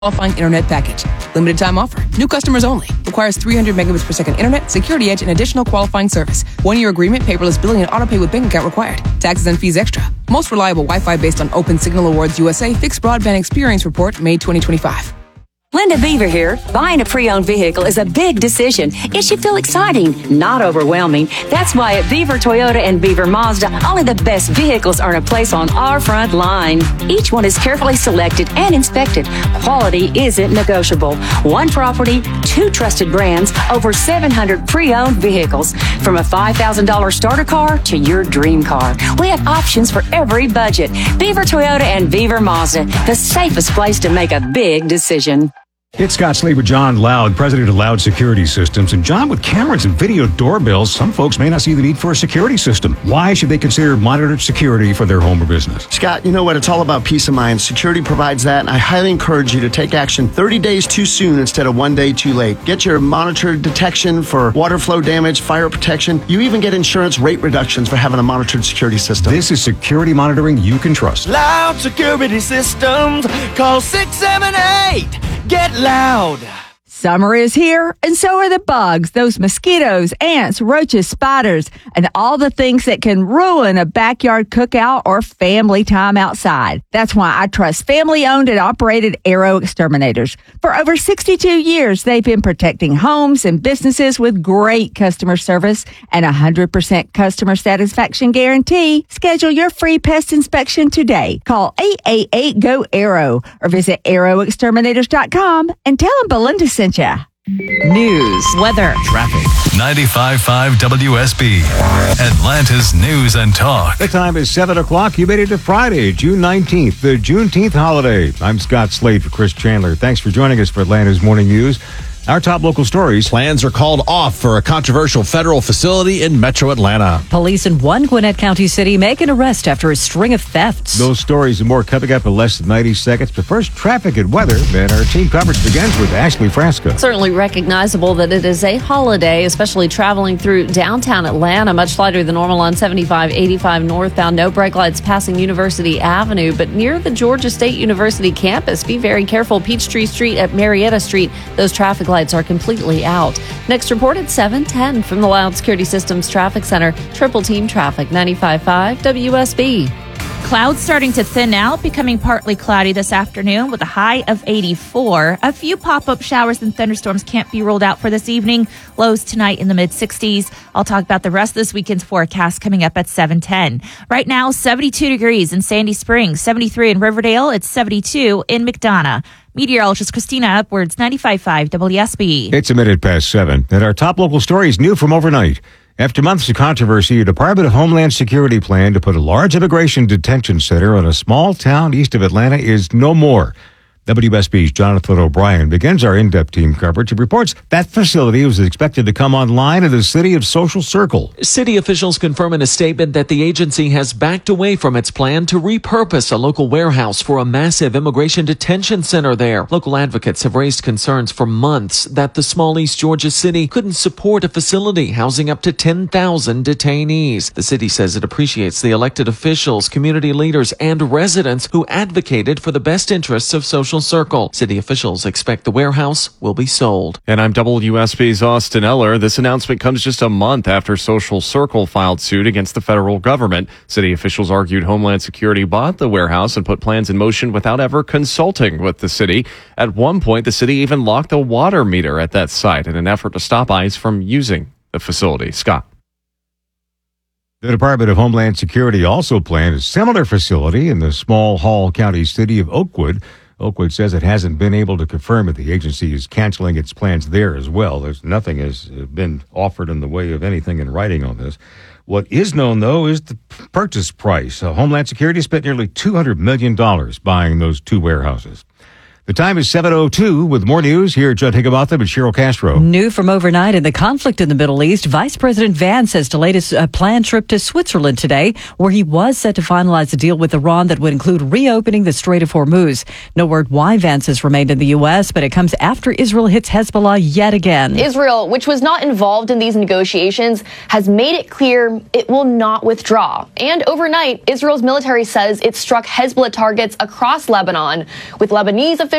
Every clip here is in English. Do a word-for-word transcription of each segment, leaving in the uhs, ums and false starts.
qualifying internet package. Limited time offer. New customers only. Requires three hundred megabits per second internet, security edge, and additional qualifying service. One-year agreement, paperless billing, and autopay with bank account required. Taxes and fees extra. Most reliable Wi-Fi based on Open Signal Awards U S A Fixed Broadband Experience Report, May twenty twenty-five. Linda Beaver here. Buying a pre-owned vehicle is a big decision. It should feel exciting, not overwhelming. That's why at Beaver Toyota and Beaver Mazda, only the best vehicles earn a place on our front line. Each one is carefully selected and inspected. Quality isn't negotiable. One property, two trusted brands, over seven hundred pre-owned vehicles. From a five thousand dollars starter car to your dream car. We have options for every budget. Beaver Toyota and Beaver Mazda, the safest place to make a big decision. It's Scott Slade with John Loud, president of Loud Security Systems. And John, with cameras and video doorbells, some folks may not see the need for a security system. Why should they consider monitored security for their home or business? Scott, you know what? It's all about peace of mind. Security provides that, and I highly encourage you to take action thirty days too soon instead of one day too late. Get your monitored detection for water flow damage, fire protection. You even get insurance rate reductions for having a monitored security system. This is security monitoring you can trust. Loud Security Systems. Call six seven eight. Get loud. Summer is here, and so are the bugs, those mosquitoes, ants, roaches, spiders, and all the things that can ruin a backyard cookout or family time outside. That's why I trust family-owned and operated Arrow Exterminators. For over sixty-two years, they've been protecting homes and businesses with great customer service and a one hundred percent customer satisfaction guarantee. Schedule your free pest inspection today. Call eight eight eight, G O, ARROW or visit arrow exterminators dot com and tell them Belinda sent you. News, weather, traffic. ninety-five point five W S B, Atlanta's News and Talk. The time is seven o'clock. You made it to Friday, June nineteenth, the Juneteenth holiday. I'm Scott Slade for Chris Chandler. Thanks for joining us for Atlanta's Morning News. Our top local stories. Plans are called off for a controversial federal facility in Metro Atlanta. Police in one Gwinnett County city make an arrest after a string of thefts. Those stories and more coming up in less than ninety seconds. But first, traffic and weather. And our team coverage begins with Ashley Frasca. Certainly recognizable that it is a holiday, especially traveling through downtown Atlanta. Much lighter than normal on seventy-five eighty-five northbound. No brake lights passing University Avenue. But near the Georgia State University campus, be very careful. Peachtree Street at Marietta Street. Those traffic lights are completely out. Next report at seven ten from the Loud Security Systems Traffic Center. Triple Team Traffic, ninety-five point five W S B. Clouds starting to thin out, becoming partly cloudy this afternoon with a high of eighty-four. A few pop-up showers and thunderstorms can't be ruled out for this evening. Lows tonight in the mid-sixties. I'll talk about the rest of this weekend's forecast coming up at seven ten. Right now, seventy-two degrees in Sandy Springs, seventy-three in Riverdale, it's seventy-two in McDonough. Meteorologist Christina Upwards, ninety-five point five W S B. It's a minute past seven, and our top local story is new from overnight. After months of controversy, a Department of Homeland Security plan to put a large immigration detention center in a small town east of Atlanta is no more. W S B's Jonathan O'Brien begins our in-depth team coverage and reports that facility was expected to come online in the city of Social Circle. City officials confirm in a statement that the agency has backed away from its plan to repurpose a local warehouse for a massive immigration detention center there. Local advocates have raised concerns for months that the small East Georgia city couldn't support a facility housing up to ten thousand detainees. The city says it appreciates the elected officials, community leaders, and residents who advocated for the best interests of Social Circle. City officials expect the warehouse will be sold. And I'm W S B's Austin Eller. This announcement comes just a month after Social Circle filed suit against the federal government. City officials argued Homeland Security bought the warehouse and put plans in motion without ever consulting with the city. At one point, the city even locked a water meter at that site in an effort to stop ICE from using the facility. Scott. The Department of Homeland Security also planned a similar facility in the small Hall County city of Oakwood. Oakwood says it hasn't been able to confirm that the agency is canceling its plans there as well. There's nothing has been offered in the way of anything in writing on this. What is known, though, is the purchase price. Uh, Homeland Security spent nearly two hundred million dollars buying those two warehouses. The time is seven oh two with more news. Here, Judd Higginbotham and Cheryl Castro. New from overnight in the conflict in the Middle East. Vice President Vance has delayed his uh, planned trip to Switzerland today, where he was set to finalize a deal with Iran that would include reopening the Strait of Hormuz. No word why Vance has remained in the U S, but it comes after Israel hits Hezbollah yet again. Israel, which was not involved in these negotiations, has made it clear it will not withdraw. And overnight, Israel's military says it struck Hezbollah targets across Lebanon, with Lebanese officials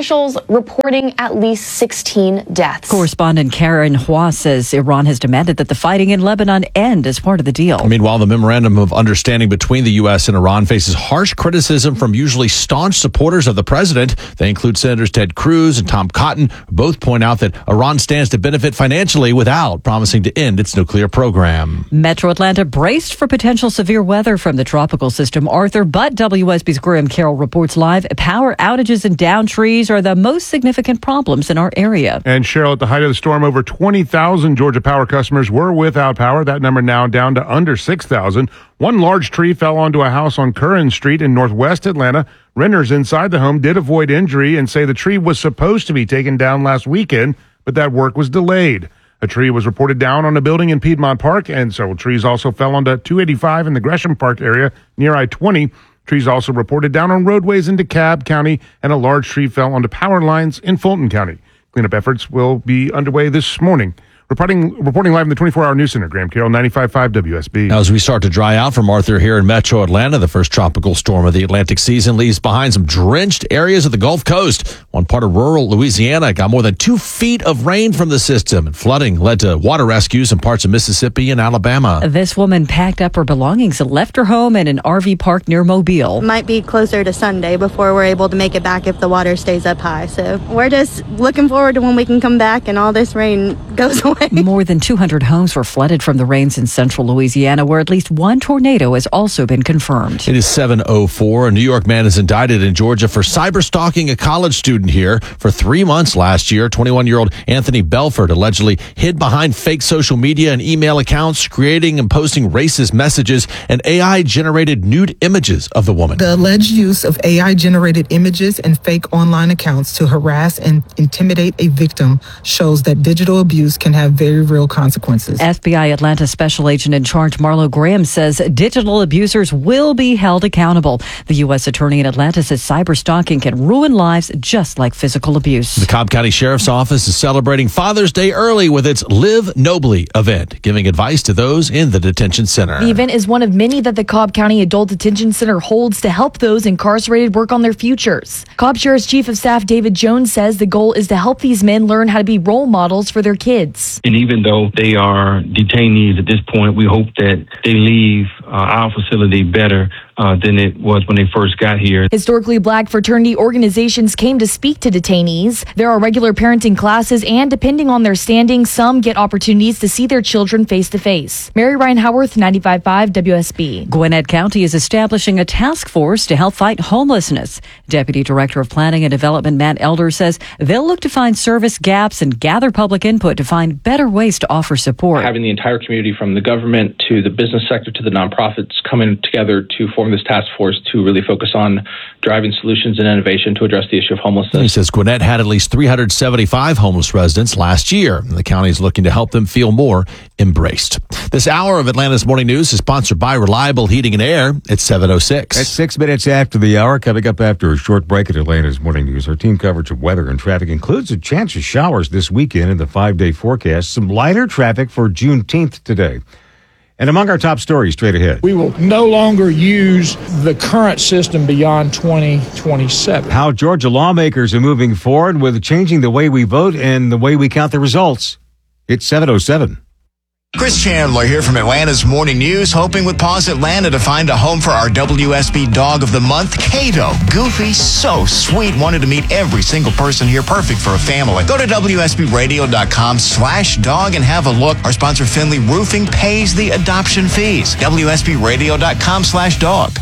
officials reporting at least sixteen deaths. Correspondent Karen Hua says Iran has demanded that the fighting in Lebanon end as part of the deal. Meanwhile, the memorandum of understanding between the U S and Iran faces harsh criticism from usually staunch supporters of the president. They include Senators Ted Cruz and Tom Cotton, who both point out that Iran stands to benefit financially without promising to end its nuclear program. Metro Atlanta braced for potential severe weather from the tropical system Arthur, but W S B's Graham Carroll reports live power outages and down trees are the most significant problems in our area. And Cheryl, at the height of the storm, over twenty thousand Georgia Power customers were without power. That number now down to under six thousand. One large tree fell onto a house on Curran Street in northwest Atlanta. Renters inside the home did avoid injury and say the tree was supposed to be taken down last weekend, but that work was delayed. A tree was reported down on a building in Piedmont Park, and several trees also fell onto two eighty-five in the Gresham Park area near I twenty. Trees also reported down on roadways in DeKalb County, and a large tree fell onto power lines in Fulton County. Cleanup efforts will be underway this morning. Reporting, reporting live in the twenty-four hour news center, Graham Carroll, ninety-five point five W S B. Now, as we start to dry out from Arthur here in Metro Atlanta, the first tropical storm of the Atlantic season leaves behind some drenched areas of the Gulf Coast. One part of rural Louisiana got more than two feet of rain from the system, and flooding led to water rescues in parts of Mississippi and Alabama. This woman packed up her belongings and left her home in an R V park near Mobile. Might be closer to Sunday before we're able to make it back if the water stays up high. So we're just looking forward to when we can come back and all this rain goes away. More than two hundred homes were flooded from the rains in central Louisiana, where at least one tornado has also been confirmed. It is seven oh four. A New York man is indicted in Georgia for cyber stalking a college student here for three months last year. twenty-one-year-old Anthony Belford allegedly hid behind fake social media and email accounts, creating and posting racist messages and A I-generated nude images of the woman. The alleged use of A I-generated images and fake online accounts to harass and intimidate a victim shows that digital abuse can have very real consequences. F B I Atlanta Special Agent in Charge Marlo Graham says digital abusers will be held accountable. The U S Attorney in Atlanta says cyber stalking can ruin lives just like physical abuse. The Cobb County Sheriff's Office is celebrating Father's Day early with its Live Nobly event, giving advice to those in the detention center. The event is one of many that the Cobb County Adult Detention Center holds to help those incarcerated work on their futures. Cobb Sheriff's Chief of Staff David Jones says the goal is to help these men learn how to be role models for their kids. And even though they are detainees at this point, we hope that they leave uh, our facility better uh, than it was when they first got here. Historically black fraternity organizations came to speak to detainees. There are regular parenting classes, and depending on their standing, some get opportunities to see their children face to face. Mary Ryan Howarth, ninety-five point five W S B. Gwinnett County is establishing a task force to help fight homelessness. Deputy Director of Planning and Development Matt Elder says they'll look to find service gaps and gather public input to find better ways to offer support. Having the entire community, from the government to the business sector to the nonprofits, coming together to form this task force to really focus on driving solutions and innovation to address the issue of homelessness. He says Gwinnett had at least three hundred seventy-five homeless residents last year, and the county is looking to help them feel more embraced. This hour of Atlanta's Morning News is sponsored by Reliable Heating and Air. It's seven oh six. At six minutes after the hour, coming up after a short break at Atlanta's Morning News, our team coverage of weather and traffic includes a chance of showers this weekend in the five-day forecast. Some lighter traffic for Juneteenth today. And among our top stories straight ahead. We will no longer use the current system beyond twenty twenty-seven. How Georgia lawmakers are moving forward with changing the way we vote and the way we count the results. It's seven oh seven. Chris Chandler here from Atlanta's Morning News, hoping with Paws Atlanta to find a home for our W S B Dog of the Month, Kato. Goofy, so sweet, wanted to meet every single person here, perfect for a family. Go to W S B radio dot com slash dog and have a look. Our sponsor, Finley Roofing, pays the adoption fees. W S B radio dot com slash dog.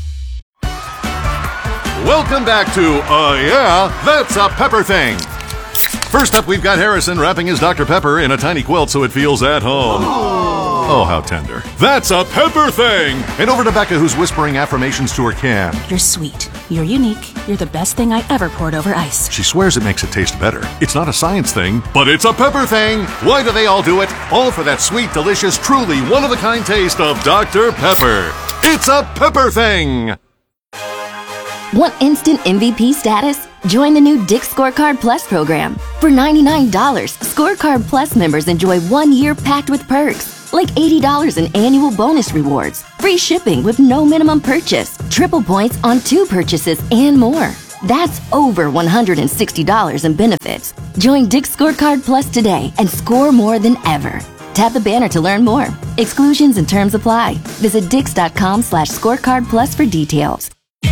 Welcome back to, uh, yeah, that's a Pepper Thing. First up, we've got Harrison wrapping his Doctor Pepper in a tiny quilt so it feels at home. Oh, how tender. That's a Pepper Thing! And over to Becca, who's whispering affirmations to her can. You're sweet. You're unique. You're the best thing I ever poured over ice. She swears it makes it taste better. It's not a science thing, but it's a Pepper Thing! Why do they all do it? All for that sweet, delicious, truly one-of-a-kind taste of Doctor Pepper. It's a Pepper Thing! Want instant M V P status? Join the new Dick's Scorecard Plus program. For ninety-nine dollars, Scorecard Plus members enjoy one year packed with perks, like eighty dollars in annual bonus rewards, free shipping with no minimum purchase, triple points on two purchases, and more. That's over one hundred sixty dollars in benefits. Join Dick's Scorecard Plus today and score more than ever. Tap the banner to learn more. Exclusions and terms apply. Visit dix.com slash scorecard plus for details.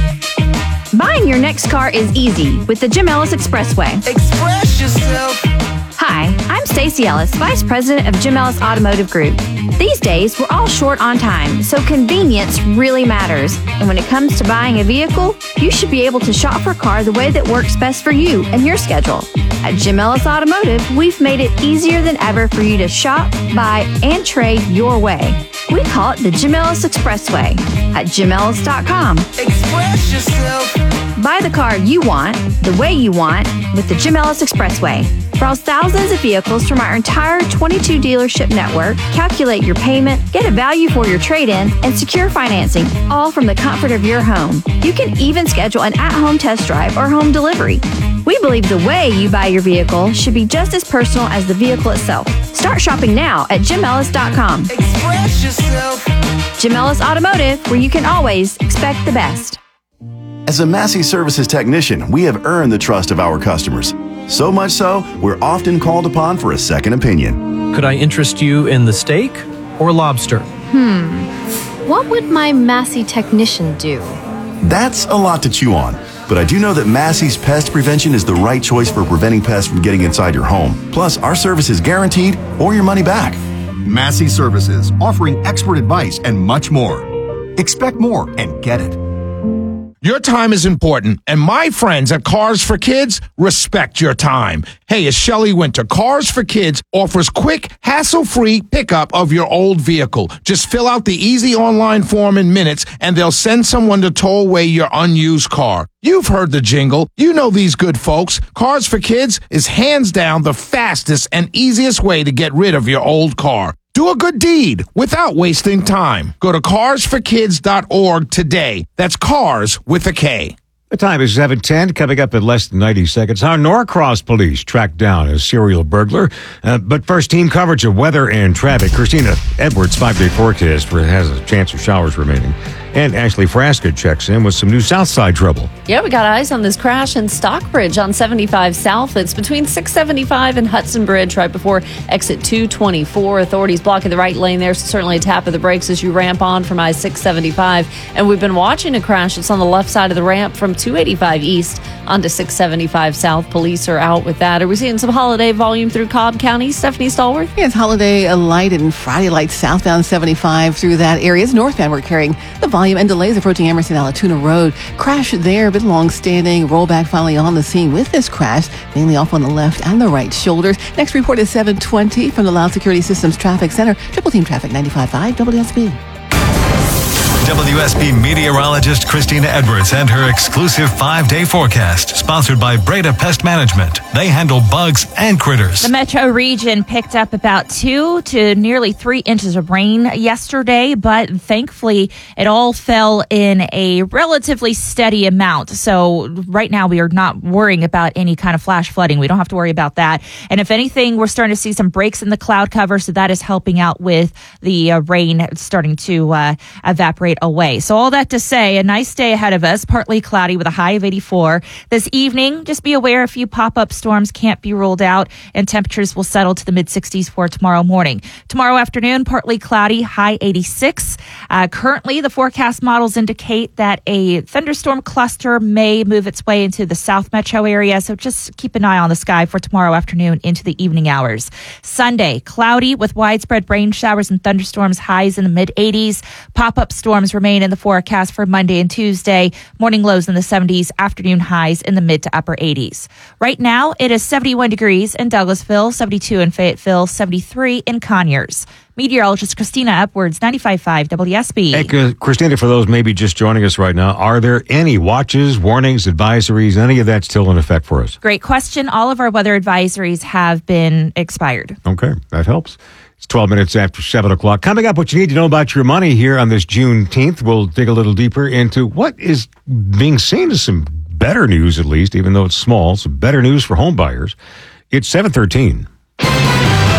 Buying your next car is easy with the Jim Ellis Expressway. Express yourself. Hi, I'm Stacey Ellis, Vice President of Jim Ellis Automotive Group. These days, we're all short on time, so convenience really matters. And when it comes to buying a vehicle, you should be able to shop for a car the way that works best for you and your schedule. At Jim Ellis Automotive, we've made it easier than ever for you to shop, buy, and trade your way. We call it the Jim Ellis Expressway at jim ellis dot com. Express yourself. Buy the car you want, the way you want, with the Jim Ellis Expressway. Browse thousands of vehicles from our entire twenty-two dealership network, calculate your payment, get a value for your trade-in, and secure financing, all from the comfort of your home. You can even schedule an at-home test drive or home delivery. We believe the way you buy your vehicle should be just as personal as the vehicle itself. Start shopping now at jim ellis dot com. Express yourself. Jim Ellis Automotive, where you can always expect the best. As a Massey Services technician, we have earned the trust of our customers. So much so, we're often called upon for a second opinion. Could I interest you in the steak or lobster? Hmm. What would my Massey technician do? That's a lot to chew on. But I do know that Massey's Pest Prevention is the right choice for preventing pests from getting inside your home. Plus, our service is guaranteed or your money back. Massey Services, offering expert advice and much more. Expect more and get it. Your time is important, and my friends at Cars for Kids respect your time. Hey, it's Shelley Winter. Cars for Kids offers quick, hassle-free pickup of your old vehicle. Just fill out the easy online form in minutes, and they'll send someone to tow away your unused car. You've heard the jingle. You know these good folks. Cars for Kids is hands down the fastest and easiest way to get rid of your old car. Do a good deed without wasting time. Go to cars for kids dot org today. That's cars with a K. The time is seven ten, coming up in less than ninety seconds. How Norcross police tracked down a serial burglar. Uh, but first, team coverage of weather and traffic. Christina Edwards' five-day forecast for has a chance of showers remaining. And Ashley Frasca checks in with some new south side trouble. Yeah, we got eyes on this crash in Stockbridge on seventy-five South. It's between six seventy-five and Hudson Bridge, right before exit two twenty-four. Authorities blocking the right lane there, so certainly a tap of the brakes as you ramp on from I six seventy-five. And we've been watching a crash. It's on the left side of the ramp from two eighty-five East onto six seventy-five South. Police are out with that. Are we seeing some holiday volume through Cobb County? Stephanie Stallworth? Yeah, it's holiday light and Friday light southbound seventy-five through that area. It's northbound. We're carrying the volume and delays approaching Emerson Alatoona Road. Crash there, but long-standing. Rollback finally on the scene with this crash, mainly off on the left and the right shoulders. Next report is seven twenty from the Loud Security Systems Traffic Center. Triple Team Traffic ninety-five point five W S B. W S B meteorologist Christina Edwards and her exclusive five-day forecast, sponsored by Breda Pest Management. They handle bugs and critters. The metro region picked up about two to nearly three inches of rain yesterday, but thankfully it all fell in a relatively steady amount. So right now we are not worrying about any kind of flash flooding. We don't have to worry about that. And if anything, we're starting to see some breaks in the cloud cover, so that is helping out with the uh, rain starting to uh, evaporate away. So all that to say, a nice day ahead of us, partly cloudy with a high of eighty-four. This evening, just be aware a few pop-up storms can't be ruled out, and temperatures will settle to the mid-sixties for tomorrow morning. Tomorrow afternoon, partly cloudy, high eighty-six. Uh, currently, the forecast models indicate that a thunderstorm cluster may move its way into the south metro area, so just keep an eye on the sky for tomorrow afternoon into the evening hours. Sunday, cloudy with widespread rain showers and thunderstorms, highs in the mid-eighties. Pop-up storms remain in the forecast for Monday and Tuesday. Morning lows in the seventies, afternoon highs in the mid to upper eighties. Right now, it is seventy-one degrees in Douglasville, seventy-two in Fayetteville, seventy-three in Conyers. Meteorologist Christina Edwards, ninety-five point five W S B. Hey, Christina, for those maybe just joining us right now, are there any watches, warnings, advisories, any of that still in effect for us? Great question. All of our weather advisories have been expired. Okay, that helps. It's twelve minutes after seven o'clock. Coming up, what you need to know about your money here on this Juneteenth. We'll dig a little deeper into what is being seen as some better news, at least, even though it's small, some better news for home buyers. It's seven thirteen.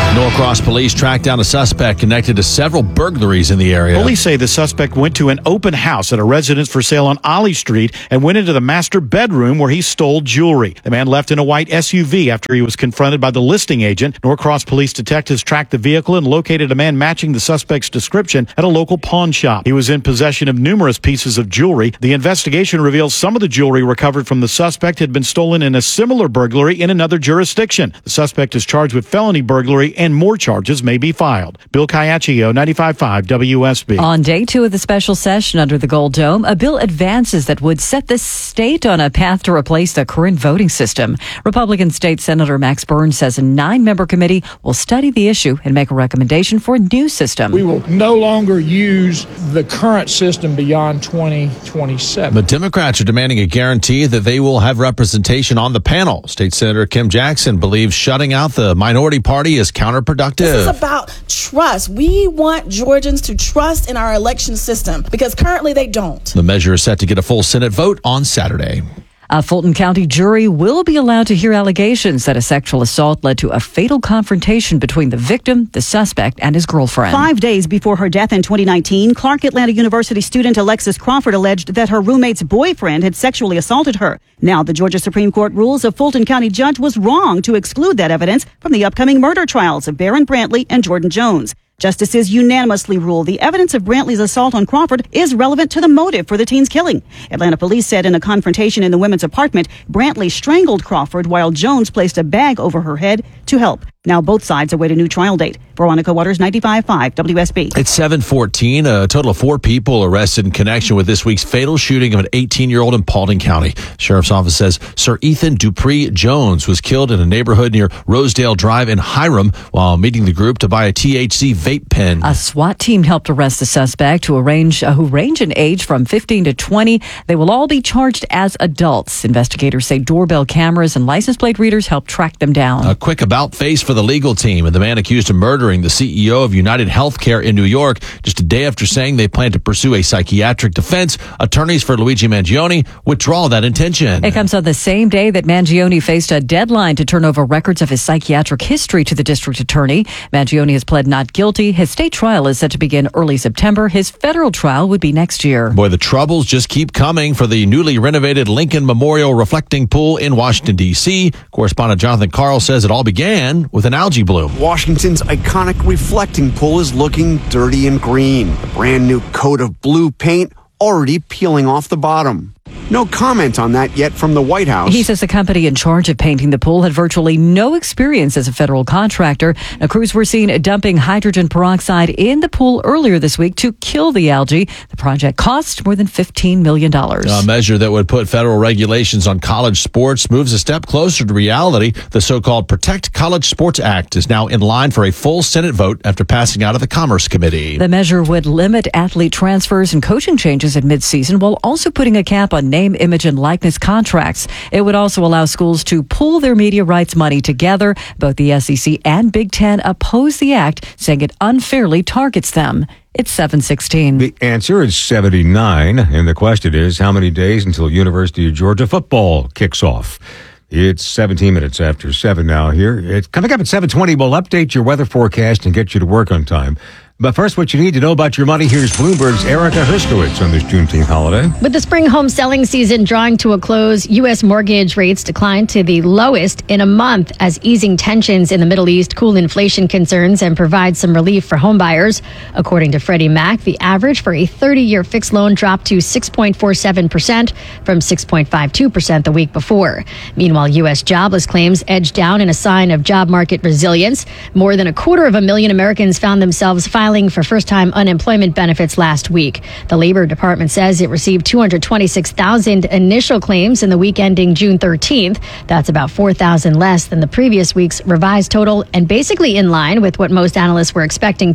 Norcross police tracked down a suspect connected to several burglaries in the area. Police say the suspect went to an open house at a residence for sale on Ollie Street and went into the master bedroom where he stole jewelry. The man left in a white S U V after he was confronted by the listing agent. Norcross police detectives tracked the vehicle and located a man matching the suspect's description at a local pawn shop. He was in possession of numerous pieces of jewelry. The investigation reveals some of the jewelry recovered from the suspect had been stolen in a similar burglary in another jurisdiction. The suspect is charged with felony burglary and more charges may be filed. Bill Caiaccio, ninety-five point five W S B. On day two of the special session under the Gold Dome, a bill advances that would set the state on a path to replace the current voting system. Republican State Senator Max Burns says a nine-member committee will study the issue and make a recommendation for a new system. We will no longer use the current system beyond twenty twenty-seven. But Democrats are demanding a guarantee that they will have representation on the panel. State Senator Kim Jackson believes shutting out the minority party is counterproductive. This is about trust. We want Georgians to trust in our election system because currently they don't. The measure is set to get a full Senate vote on Saturday. A Fulton County jury will be allowed to hear allegations that a sexual assault led to a fatal confrontation between the victim, the suspect, and his girlfriend. Five days before her death in twenty nineteen, Clark Atlanta University student Alexis Crawford alleged that her roommate's boyfriend had sexually assaulted her. Now, the Georgia Supreme Court rules a Fulton County judge was wrong to exclude that evidence from the upcoming murder trials of Barron Brantley and Jordan Jones. Justices unanimously ruled the evidence of Brantley's assault on Crawford is relevant to the motive for the teen's killing. Atlanta police said in a confrontation in the women's apartment, Brantley strangled Crawford while Jones placed a bag over her head to help. Now both sides await a new trial date. Veronica Waters, ninety-five point five W S B. It's seven fourteen. A total of four people arrested in connection with this week's fatal shooting of an eighteen-year-old in Paulding County. Sheriff's office says Sir Ethan Dupree Jones was killed in a neighborhood near Rosedale Drive in Hiram while meeting the group to buy a T H C vape pen. A SWAT team helped arrest the suspect who, arrange, uh, who range in age from fifteen to twenty. They will all be charged as adults. Investigators say doorbell cameras and license plate readers helped track them down. A quick about face for the legal team and the man accused of murdering the C E O of United Healthcare in New York just a day after saying they plan to pursue a psychiatric defense. Attorneys for Luigi Mangione withdraw that intention. It comes on the same day that Mangione faced a deadline to turn over records of his psychiatric history to the district attorney. Mangione has pled not guilty. His state trial is set to begin early September. His federal trial would be next year. Boy, the troubles just keep coming for the newly renovated Lincoln Memorial Reflecting Pool in Washington, D C Correspondent Jonathan Carl says it all began with an algae bloom. Washington's iconic reflecting pool is looking dirty and green. The brand new coat of blue paint already peeling off the bottom. No comment on that yet from the White House. He says the company in charge of painting the pool had virtually no experience as a federal contractor. Now, crews were seen dumping hydrogen peroxide in the pool earlier this week to kill the algae. The project cost more than fifteen million dollars. A measure that would put federal regulations on college sports moves a step closer to reality. The so-called Protect College Sports Act is now in line for a full Senate vote after passing out of the Commerce Committee. The measure would limit athlete transfers and coaching changes at midseason while also putting a cap on name, image, and likeness contracts. It would also allow schools to pool their media rights money together. Both the S E C and Big Ten oppose the act, saying it unfairly targets them. It's seven sixteen. The answer is seventy-nine, and the question is, how many days until University of Georgia football kicks off? It's seventeen minutes after seven now here. It's coming up at seven twenty. We'll update your weather forecast and get you to work on time. But first, what you need to know about your money, here's Bloomberg's Erica Herskowitz on this Juneteenth holiday. With the spring home selling season drawing to a close, U S mortgage rates declined to the lowest in a month as easing tensions in the Middle East cool inflation concerns and provide some relief for homebuyers. According to Freddie Mac, the average for a thirty-year fixed loan dropped to six point four seven percent from six point five two percent the week before. Meanwhile, U S jobless claims edged down in a sign of job market resilience. More than a quarter of a million Americans found themselves filing for first-time unemployment benefits last week. The Labor Department says it received two hundred twenty-six thousand initial claims in the week ending June thirteenth. That's about four thousand less than the previous week's revised total and basically in line with what most analysts were expecting.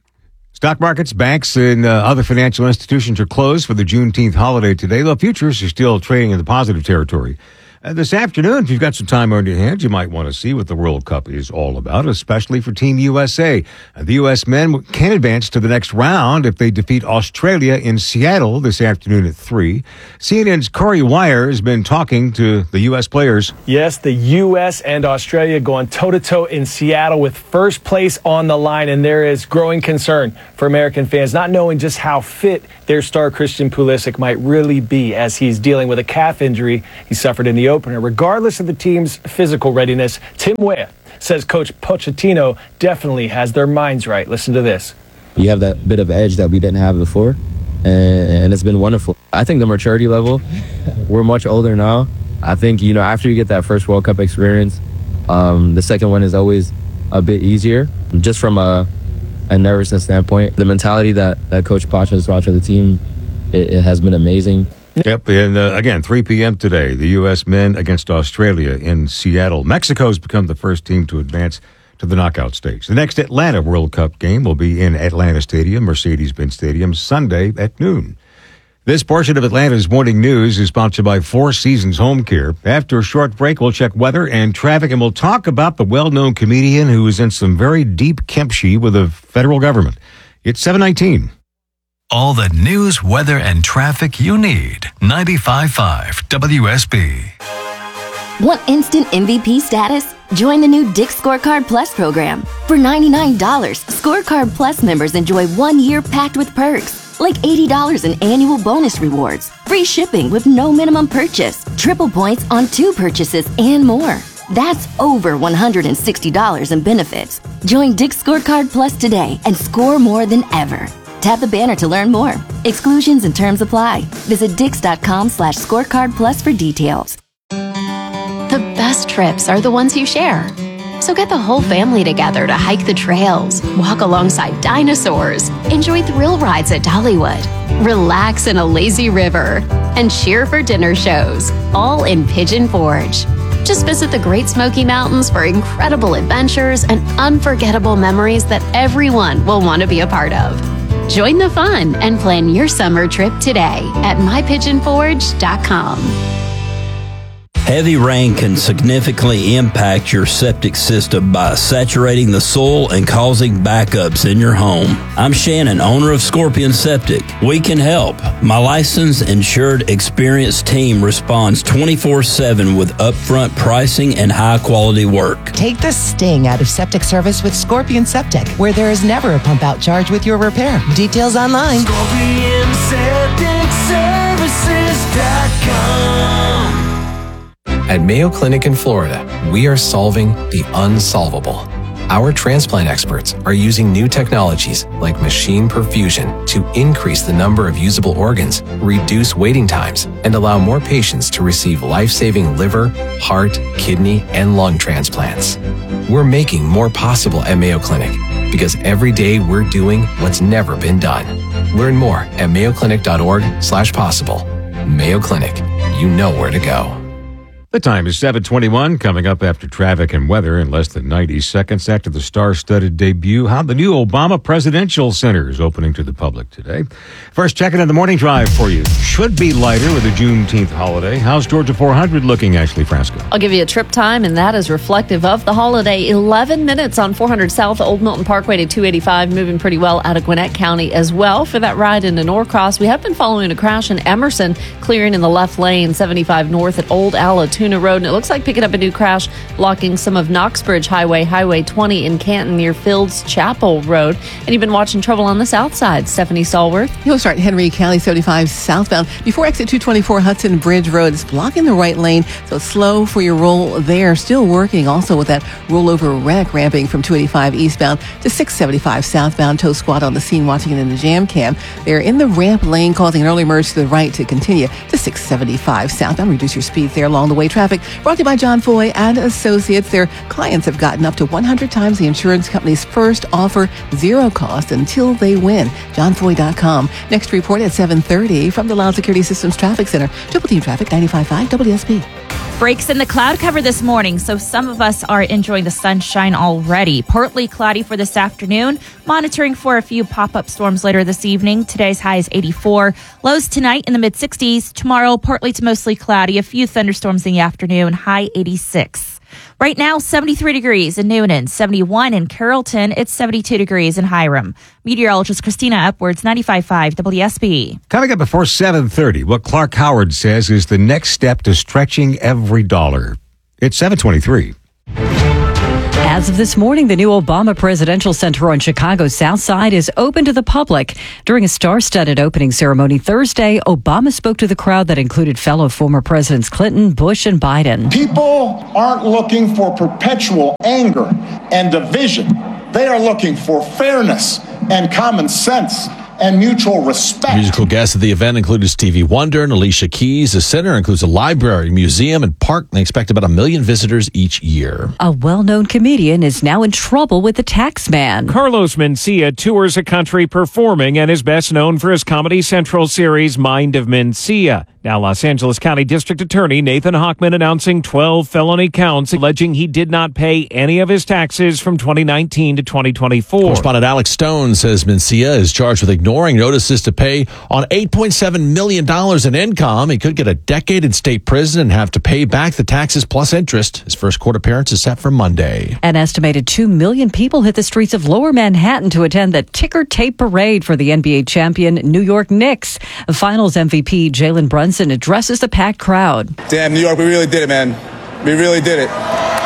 Stock markets, banks, and uh, other financial institutions are closed for the Juneteenth holiday today, though futures are still trading in the positive territory. Uh, this afternoon, if you've got some time on your hands, you might want to see what the World Cup is all about, especially for Team U S A. Uh, the U S men can advance to the next round if they defeat Australia in Seattle this afternoon at three. C N N's Corey Wire has been talking to the U S players. Yes, the U S and Australia going toe-to-toe in Seattle with first place on the line, and there is growing concern for American fans, not knowing just how fit their star Christian Pulisic might really be as he's dealing with a calf injury he suffered in the opener. Regardless of the team's physical readiness, Tim Weah says Coach Pochettino definitely has their minds right. Listen to this. You have that bit of edge that we didn't have before, and, and it's been wonderful. I think the maturity level, we're much older now. I think, you know, after you get that first World Cup experience, um, the second one is always a bit easier, just from a, a nervousness standpoint. The mentality that, that Coach Poch has brought to the team, it, it has been amazing. Yep, and uh, again, three p.m. today, the U S men against Australia in Seattle. Mexico's become the first team to advance to the knockout stage. The next Atlanta World Cup game will be in Atlanta Stadium, Mercedes-Benz Stadium, Sunday at noon. This portion of Atlanta's Morning News is sponsored by Four Seasons Home Care. After a short break, we'll check weather and traffic, and we'll talk about the well-known comedian who is in some very deep kimchi with the federal government. It's seven nineteen. All the news, weather, and traffic you need. ninety-five point five W S B. Want instant M V P status? Join the new Dick's Scorecard Plus program. For ninety-nine dollars, Scorecard Plus members enjoy one year packed with perks, like eighty dollars in annual bonus rewards, free shipping with no minimum purchase, triple points on two purchases, and more. That's over one hundred sixty dollars in benefits. Join Dick's Scorecard Plus today and score more than ever. Tap the banner to learn more. Exclusions and terms apply. Visit dix.com slash scorecard plus for details. The best trips are the ones you share. So get the whole family together to hike the trails, walk alongside dinosaurs, enjoy thrill rides at Dollywood, relax in a lazy river, and cheer for dinner shows, all in Pigeon Forge. Just visit the Great Smoky Mountains for incredible adventures and unforgettable memories that everyone will want to be a part of. Join the fun and plan your summer trip today at my pigeon forge dot com. Heavy rain can significantly impact your septic system by saturating the soil and causing backups in your home. I'm Shannon, owner of Scorpion Septic. We can help. My licensed, insured, experienced team responds twenty-four seven with upfront pricing and high-quality work. Take the sting out of septic service with Scorpion Septic, where there is never a pump-out charge with your repair. Details online. Scorpion Septic Services dot com. At Mayo Clinic in Florida, we are solving the unsolvable. Our transplant experts are using new technologies like machine perfusion to increase the number of usable organs, reduce waiting times, and allow more patients to receive life-saving liver, heart, kidney, and lung transplants. We're making more possible at Mayo Clinic because every day we're doing what's never been done. Learn more at mayo clinic dot org slash possible. Mayo Clinic, you know where to go. The time is seven twenty-one, coming up after traffic and weather in less than ninety seconds after the star-studded debut. How the new Obama Presidential Center is opening to the public today. First, checking in the morning drive for you. Should be lighter with the Juneteenth holiday. How's Georgia four hundred looking, Ashley Frasco? I'll give you a trip time, and that is reflective of the holiday. eleven minutes on four hundred South, Old Milton Parkway to two eighty-five, moving pretty well out of Gwinnett County as well. For that ride into Norcross, we have been following a crash in Emerson, clearing in the left lane, seventy-five north at Old Allatoona Road, and it looks like picking up a new crash blocking some of Knoxbridge Highway, Highway twenty in Canton near Fields Chapel Road. And you've been watching trouble on the south side. Stephanie Stallworth. You'll start Henry County seventy-five southbound before exit two twenty-four Hudson Bridge Road. It's blocking the right lane, so slow for your roll there. Still working also with that rollover wreck ramping from two eighty-five eastbound to six seventy-five southbound. Tow squad on the scene watching it in the jam cam. They're in the ramp lane, causing an early merge to the right to continue to six seventy-five southbound. Reduce your speeds there along the way. Traffic brought to you by John Foy and Associates. Their clients have gotten up to one hundred times the insurance company's first offer, zero cost until they win. john foy dot com. Next report at seven thirty from the Loud Security Systems Traffic Center. Triple Team Traffic, ninety-five point five W S B. Breaks in the cloud cover this morning, so some of us are enjoying the sunshine already. Partly cloudy for this afternoon, monitoring for a few pop-up storms later this evening. Today's high is eighty-four. Lows tonight in the mid-sixties. Tomorrow, partly to mostly cloudy, a few thunderstorms in the afternoon, high eighty-six. Right now, seventy-three degrees in Noonan, seventy-one in Carrollton. It's seventy-two degrees in Hiram. Meteorologist Christina Upwards, ninety-five point five W S B. Coming up before seven thirty, what Clark Howard says is the next step to stretching every dollar. It's seven twenty-three. As of this morning, the new Obama Presidential Center on Chicago's South Side is open to the public. During a star-studded opening ceremony Thursday, Obama spoke to the crowd that included fellow former Presidents Clinton, Bush, and Biden. People aren't looking for perpetual anger and division. They are looking for fairness and common sense and mutual respect. Musical guests at the event included Stevie Wonder and Alicia Keys. The center includes a library, museum, and park. They expect about a million visitors each year. A well-known comedian is now in trouble with the tax man. Carlos Mencia tours the country performing and is best known for his Comedy Central series Mind of Mencia. Now, Los Angeles County District Attorney Nathan Hochman announcing twelve felony counts alleging he did not pay any of his taxes from twenty nineteen to twenty twenty-four. Correspondent Alex Stone says Mencia is charged with ignoring notices to pay on eight point seven million dollars in income. He could get a decade in state prison and have to pay back the taxes plus interest. His first court appearance is set for Monday. An estimated two million people hit the streets of Lower Manhattan to attend the ticker tape parade for the N B A champion New York Knicks. Finals M V P Jalen Brunson addresses the packed crowd. Damn, New York, we really did it, man. We really did it.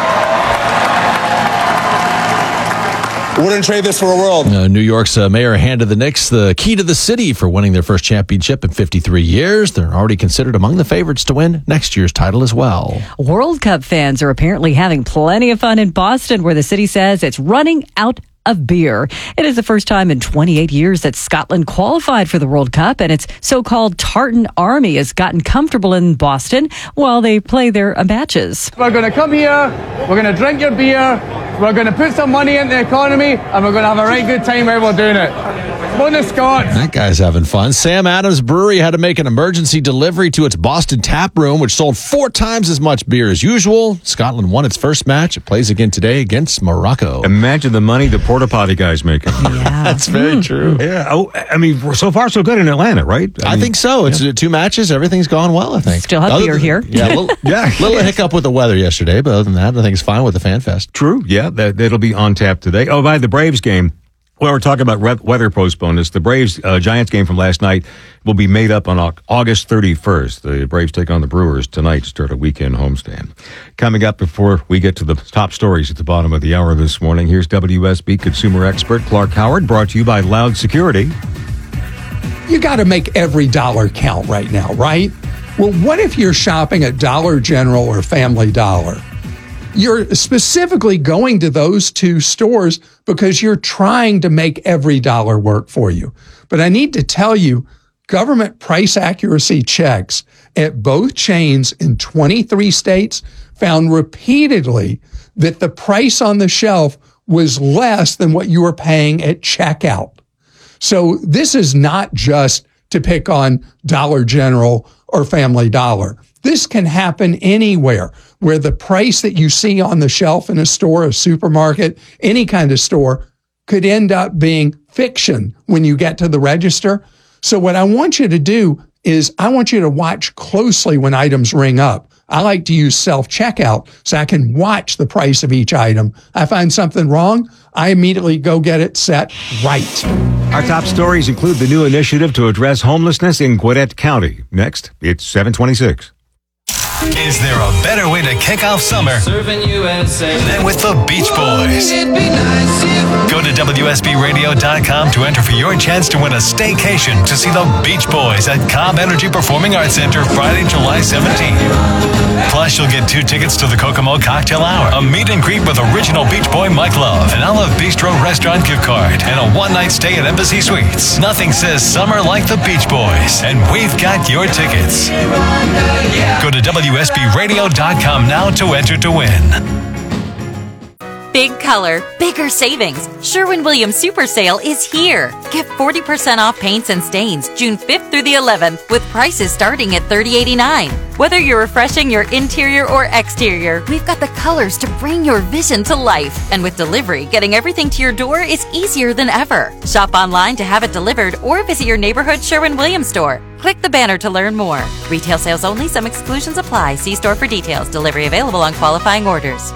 Wouldn't trade this for a world. Uh, New York's uh, mayor handed the Knicks the key to the city for winning their first championship in fifty-three years. They're already considered among the favorites to win next year's title as well. World Cup fans are apparently having plenty of fun in Boston, where the city says it's running out of beer. It is the first time in twenty-eight years that Scotland qualified for the World Cup, and its so-called Tartan Army has gotten comfortable in Boston while they play their matches. We're going to come here, we're going to drink your beer, we're going to put some money into the economy, and we're going to have a right good time while we're doing it. Bonus Scott. That guy's having fun. Sam Adams Brewery had to make an emergency delivery to its Boston tap room, which sold four times as much beer as usual. Scotland won its first match. It plays again today against Morocco. Imagine the money the porta potty guy's making. Yeah, that's very mm. true. Yeah. Oh, I mean, so far so good in Atlanta, right? I, I mean, think so. It's yeah. two matches. Everything's gone well, I think. Still have other beer than, here. Yeah, a little, yeah, little hiccup with the weather yesterday, but other than that, I think it's fine with the Fan Fest. True. Yeah, that, that'll be on tap today. Oh, by the Braves game. Well, we're talking about re- weather postponements. The Braves uh, Giants game from last night will be made up on au- August thirty-first. The Braves take on the Brewers tonight to start a weekend homestand. Coming up before we get to the top stories at the bottom of the hour this morning, here's W S B consumer expert Clark Howard, brought to you by Loud Security. You got to make every dollar count right now, right? Well, what if you're shopping at Dollar General or Family Dollar? You're specifically going to those two stores because you're trying to make every dollar work for you. But I need to tell you, government price accuracy checks at both chains in twenty-three states found repeatedly that the price on the shelf was less than what you were paying at checkout. So this is not just to pick on Dollar General or Family Dollar. This can happen anywhere where the price that you see on the shelf in a store, a supermarket, any kind of store could end up being fiction when you get to the register. So what I want you to do is I want you to watch closely when items ring up. I like to use self-checkout so I can watch the price of each item. I find something wrong, I immediately go get it set right. Our top stories include the new initiative to address homelessness in Gwinnett County. Next, it's seven twenty-six. Is there a better way to kick off summer than with the Beach Boys? Go to W S B radio dot com to enter for your chance to win a staycation to see the Beach Boys at Cobb Energy Performing Arts Center Friday, July seventeenth. Plus, you'll get two tickets to the Kokomo Cocktail Hour, a meet and greet with original Beach Boy Mike Love, an Olive Bistro restaurant gift card, and a one-night stay at Embassy Suites. Nothing says summer like the Beach Boys, and we've got your tickets. Go to W S B radio dot com now to enter to win. Big color, bigger savings. Sherwin-Williams Super Sale is here. Get forty percent off paints and stains June fifth through the eleventh with prices starting at thirty eighty-nine. Whether you're refreshing your interior or exterior, we've got the colors to bring your vision to life. And with delivery, getting everything to your door is easier than ever. Shop online to have it delivered or visit your neighborhood Sherwin-Williams store. Click the banner to learn more. Retail sales only. Some exclusions apply. See store for details. Delivery available on qualifying orders.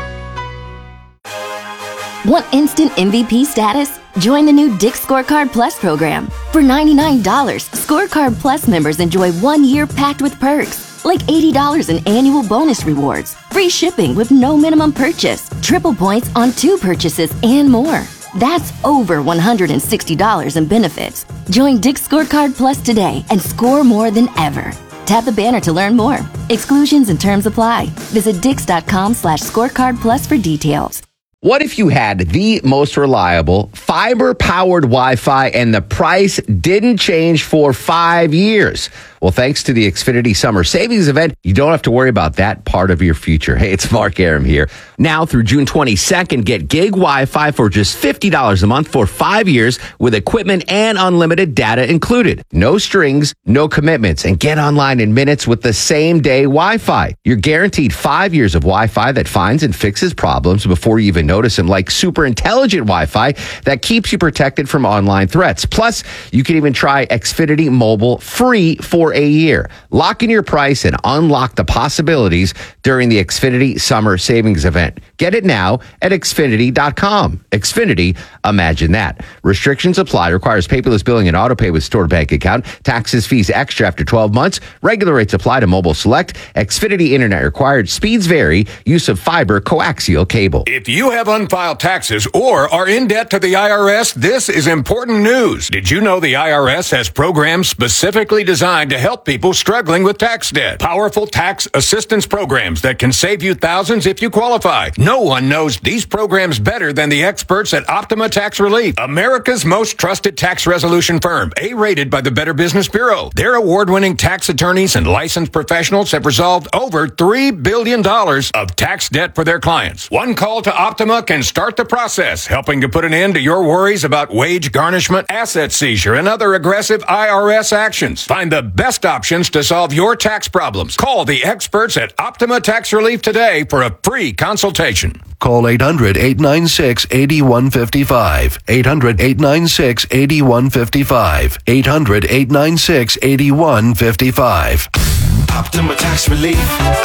Want instant M V P status? Join the new Dick's Scorecard Plus program. For ninety-nine dollars, Scorecard Plus members enjoy one year packed with perks, like eighty dollars in annual bonus rewards, free shipping with no minimum purchase, triple points on two purchases, and more. That's over one hundred sixty dollars in benefits. Join Dick's Scorecard Plus today and score more than ever. Tap the banner to learn more. Exclusions and terms apply. Visit dix.com slash scorecard plus for details. What if you had the most reliable fiber-powered Wi-Fi and the price didn't change for five years? Well, thanks to the Xfinity Summer Savings Event, you don't have to worry about that part of your future. Hey, it's Mark Aram here. Now through June twenty-second, get gig Wi-Fi for just fifty dollars a month for five years with equipment and unlimited data included. No strings, no commitments, and get online in minutes with the same day Wi-Fi. You're guaranteed five years of Wi-Fi that finds and fixes problems before you even notice them, like super intelligent Wi-Fi that keeps you protected from online threats. Plus, you can even try Xfinity Mobile free for a year. Lock in your price and unlock the possibilities during the Xfinity Summer Savings Event. Get it now at Xfinity dot com. Xfinity, imagine that. Restrictions apply. Requires paperless billing and autopay with stored bank account. Taxes, fees extra after twelve months. Regular rates apply to mobile select. Xfinity Internet required. Speeds vary. Use of fiber coaxial cable. If you have unfiled taxes or are in debt to the I R S, this is important news. Did you know the I R S has programs specifically designed to help people struggling with tax debt? Powerful tax assistance programs that can save you thousands if you qualify. No one knows these programs better than the experts at Optima Tax Relief, America's most trusted tax resolution firm, A-rated by the Better Business Bureau. Their award-winning tax attorneys and licensed professionals have resolved over three billion dollars of tax debt for their clients. One call to Optima can start the process, helping to put an end to your worries about wage garnishment, asset seizure, and other aggressive I R S actions. Find the best options to solve your tax problems. Call the experts at Optima Tax Relief today for a free consultation. Call eight hundred, eight nine six, eight one five five. eight hundred, eight nine six, eight one five five. eight hundred, eight nine six, eight one five five. Optima Tax Relief.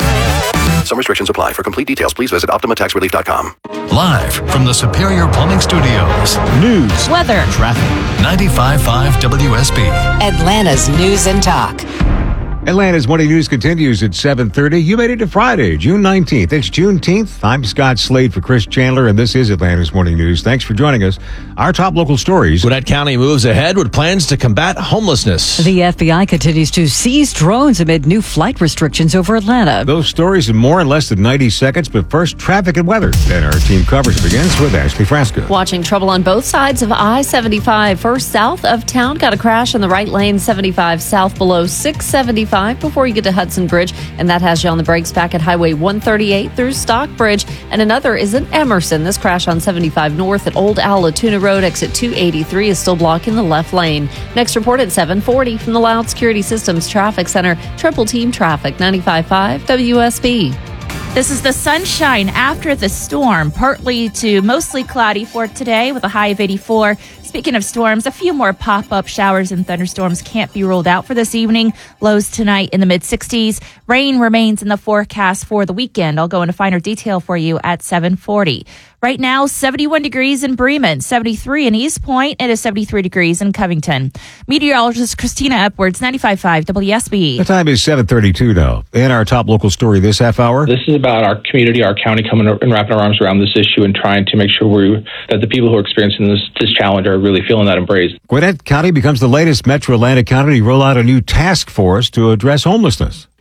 Some restrictions apply. For complete details, please visit optima tax relief dot com. Live from the Superior Plumbing Studios. News, weather, traffic. ninety-five point five W S B. Atlanta's News and Talk. Atlanta's Morning News continues at seven thirty. You made it to Friday, June nineteenth. It's Juneteenth. I'm Scott Slade for Chris Chandler, and this is Atlanta's Morning News. Thanks for joining us. Our top local stories. Gwinnett County moves ahead with plans to combat homelessness. The F B I continues to seize drones amid new flight restrictions over Atlanta. Those stories and more in less than ninety seconds, but first, traffic and weather. And our team coverage begins with Ashley Frasca. Watching trouble on both sides of I seventy-five. First, south of town, got a crash in the right lane, seventy-five south below six seventy-five before you get to Hudson Bridge, and that has you on the brakes back at Highway one thirty-eight through Stockbridge. And another is in Emerson. This crash on seventy-five north at Old Alatuna Road, exit two eighty-three, is still blocking the left lane. Next report at seven forty from the Loud Security Systems Traffic Center. Triple Team Traffic, ninety-five point five W S B. This is the sunshine after the storm, partly to mostly cloudy for today with a high of eighty-four. Speaking of storms, a few more pop-up showers and thunderstorms can't be ruled out for this evening. Lows tonight in the mid-sixties. Rain remains in the forecast for the weekend. I'll go into finer detail for you at seven forty. Right now, seventy-one degrees in Bremen, seventy-three in East Point, and is seventy-three degrees in Covington. Meteorologist Christina Upwards, ninety-five point five W S B. The time is seven thirty-two now. And our top local story this half hour. This is about our community, our county coming and wrapping our arms around this issue and trying to make sure we that the people who are experiencing this, this challenge are really feeling that embrace. Gwinnett County becomes the latest Metro Atlantic county to roll out a new task force to address homelessness.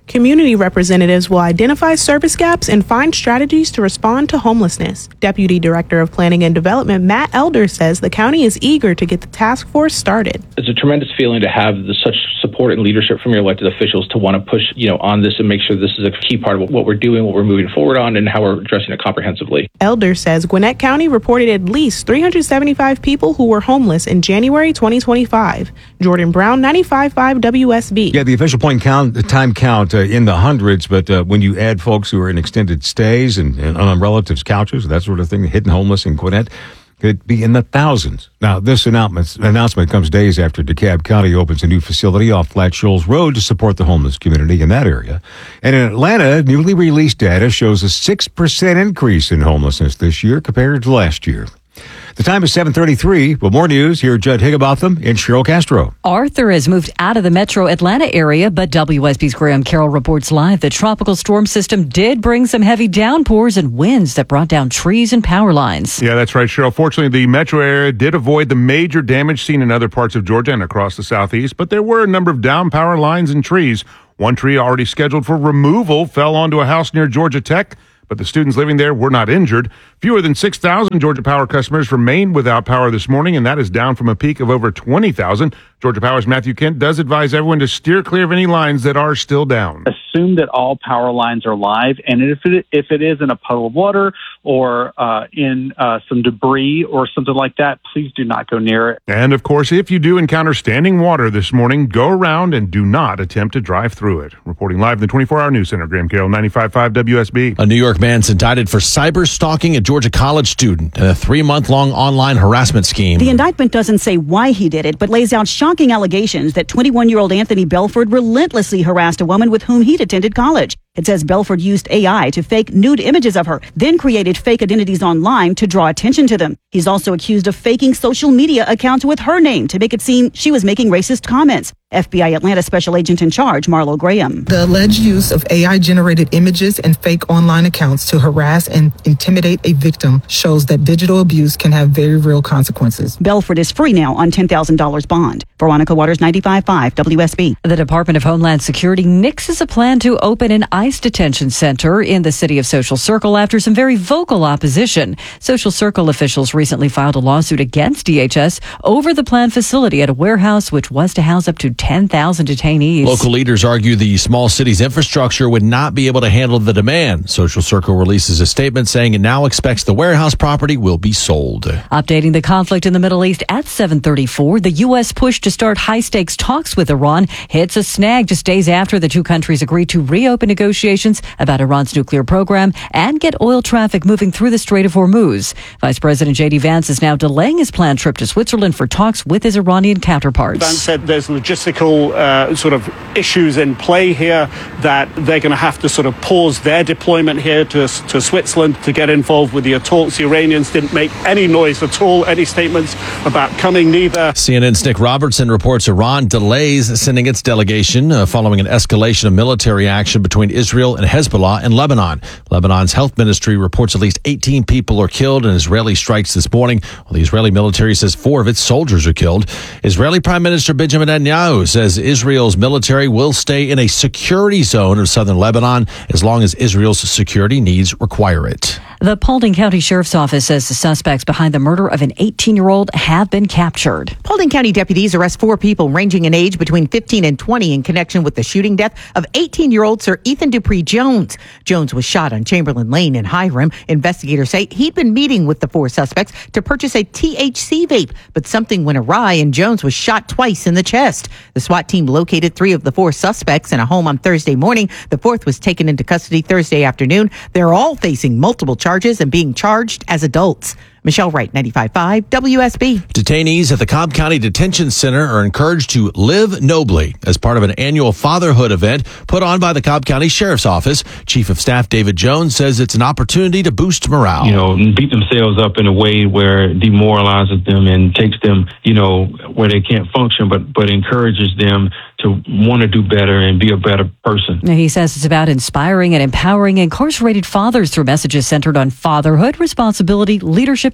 Community representatives will identify service gaps and find strategies to respond to homelessness. Deputy Director of Planning and Development Matt Elder says the county is eager to get the task force started. It's a tremendous feeling to have the, such support and leadership from your elected officials to want to push, you know, on this and make sure this is a key part of what we're doing, what we're moving forward on, and how we're addressing it comprehensively. Elder says Gwinnett County reported at least three hundred seventy-five people who were homeless in January twenty twenty-five. Jordan Brown, ninety-five point five W S B. Yeah, the official point count, the time count uh, in the hundreds, but uh, when you add folks who are in extended stays and, and on relatives' couches, that sort of thing, hidden homeless in Gwinnett, could be in the thousands. Now, this announcement, announcement comes days after DeKalb County opens a new facility off Flat Shoals Road to support the homeless community in that area. And in Atlanta, newly released data shows a six percent increase in homelessness this year compared to last year. The time is seven thirty-three. With more news, here Judd Higginbotham and Cheryl Castro. Arthur has moved out of the metro Atlanta area, but W S B's Graham Carroll reports live the tropical storm system did bring some heavy downpours and winds that brought down trees and power lines. Yeah, that's right, Cheryl. Fortunately, the metro area did avoid the major damage seen in other parts of Georgia and across the southeast, but there were a number of down power lines and trees. One tree already scheduled for removal fell onto a house near Georgia Tech, but the students living there were not injured. Fewer than six thousand Georgia Power customers remained without power this morning, and that is down from a peak of over twenty thousand. Georgia Power's Matthew Kent does advise everyone to steer clear of any lines that are still down. Assume that all power lines are live, and if it, if it is in a puddle of water or uh, in uh, some debris or something like that, please do not go near it. And, of course, if you do encounter standing water this morning, go around and do not attempt to drive through it. Reporting live in the twenty-four hour News Center, Graham Carroll, ninety-five point five W S B. A New York man's indicted for cyber stalking a Georgia college student in a three-month-long online harassment scheme. The indictment doesn't say why he did it, but lays out shocking allegations that twenty-one-year-old Anthony Belford relentlessly harassed a woman with whom he'd attended college. It says Belford used A I to fake nude images of her, then created fake identities online to draw attention to them. He's also accused of faking social media accounts with her name to make it seem she was making racist comments. F B I Atlanta Special Agent in Charge, Marlo Graham. The alleged use of A I-generated images and fake online accounts to harass and intimidate a victim shows that digital abuse can have very real consequences. Belford is free now on ten thousand dollars bond. Veronica Waters, ninety-five point five W S B. The Department of Homeland Security nixes a plan to open an ICE detention center in the city of Social Circle after some very vocal opposition. Social Circle officials recently filed a lawsuit against D H S over the planned facility at a warehouse which was to house up to ten thousand detainees. Local leaders argue the small city's infrastructure would not be able to handle the demand. Social Circle releases a statement saying it now expects the warehouse property will be sold. Updating the conflict in the Middle East at seven thirty-four, the U S push to start high-stakes talks with Iran hits a snag just days after the two countries agreed to reopen negotiations about Iran's nuclear program and get oil traffic moving through the Strait of Hormuz. Vice President J D Vance is now delaying his planned trip to Switzerland for talks with his Iranian counterparts. Vance said there's logistical uh, sort of issues in play here, that they're going to have to sort of pause their deployment here to, to Switzerland to get involved with the talks. The Iranians didn't make any noise at all, any statements about coming neither. C N N's Nick Robertson reports Iran delays sending its delegation uh, following an escalation of military action between Israel and Hezbollah in Lebanon. Lebanon's health ministry reports at least eighteen people are killed in Israeli strikes this morning, while the Israeli military says four of its soldiers are killed. Israeli Prime Minister Benjamin Netanyahu says Israel's military will stay in a security zone of southern Lebanon as long as Israel's security needs require it. The Paulding County Sheriff's Office says the suspects behind the murder of an eighteen-year-old have been captured. Paulding County deputies arrest four people ranging in age between fifteen and twenty in connection with the shooting death of eighteen-year-old Sir Ethan Dupree Jones. Jones was shot on Chamberlain Lane in Hiram. Investigators say he'd been meeting with the four suspects to purchase a T H C vape, but something went awry and Jones was shot twice in the chest. The SWAT team located three of the four suspects in a home on Thursday morning. The fourth was taken into custody Thursday afternoon. They're all facing multiple charges and being charged as adults. Michelle Wright, ninety-five point five W S B. Detainees at the Cobb County Detention Center are encouraged to live nobly as part of an annual fatherhood event put on by the Cobb County Sheriff's Office. Chief of Staff David Jones says it's an opportunity to boost morale. You know, beat themselves up in a way where it demoralizes them and takes them, you know, where they can't function, but, but encourages them to want to do better and be a better person. He says it's about inspiring and empowering incarcerated fathers through messages centered on fatherhood, responsibility, leadership,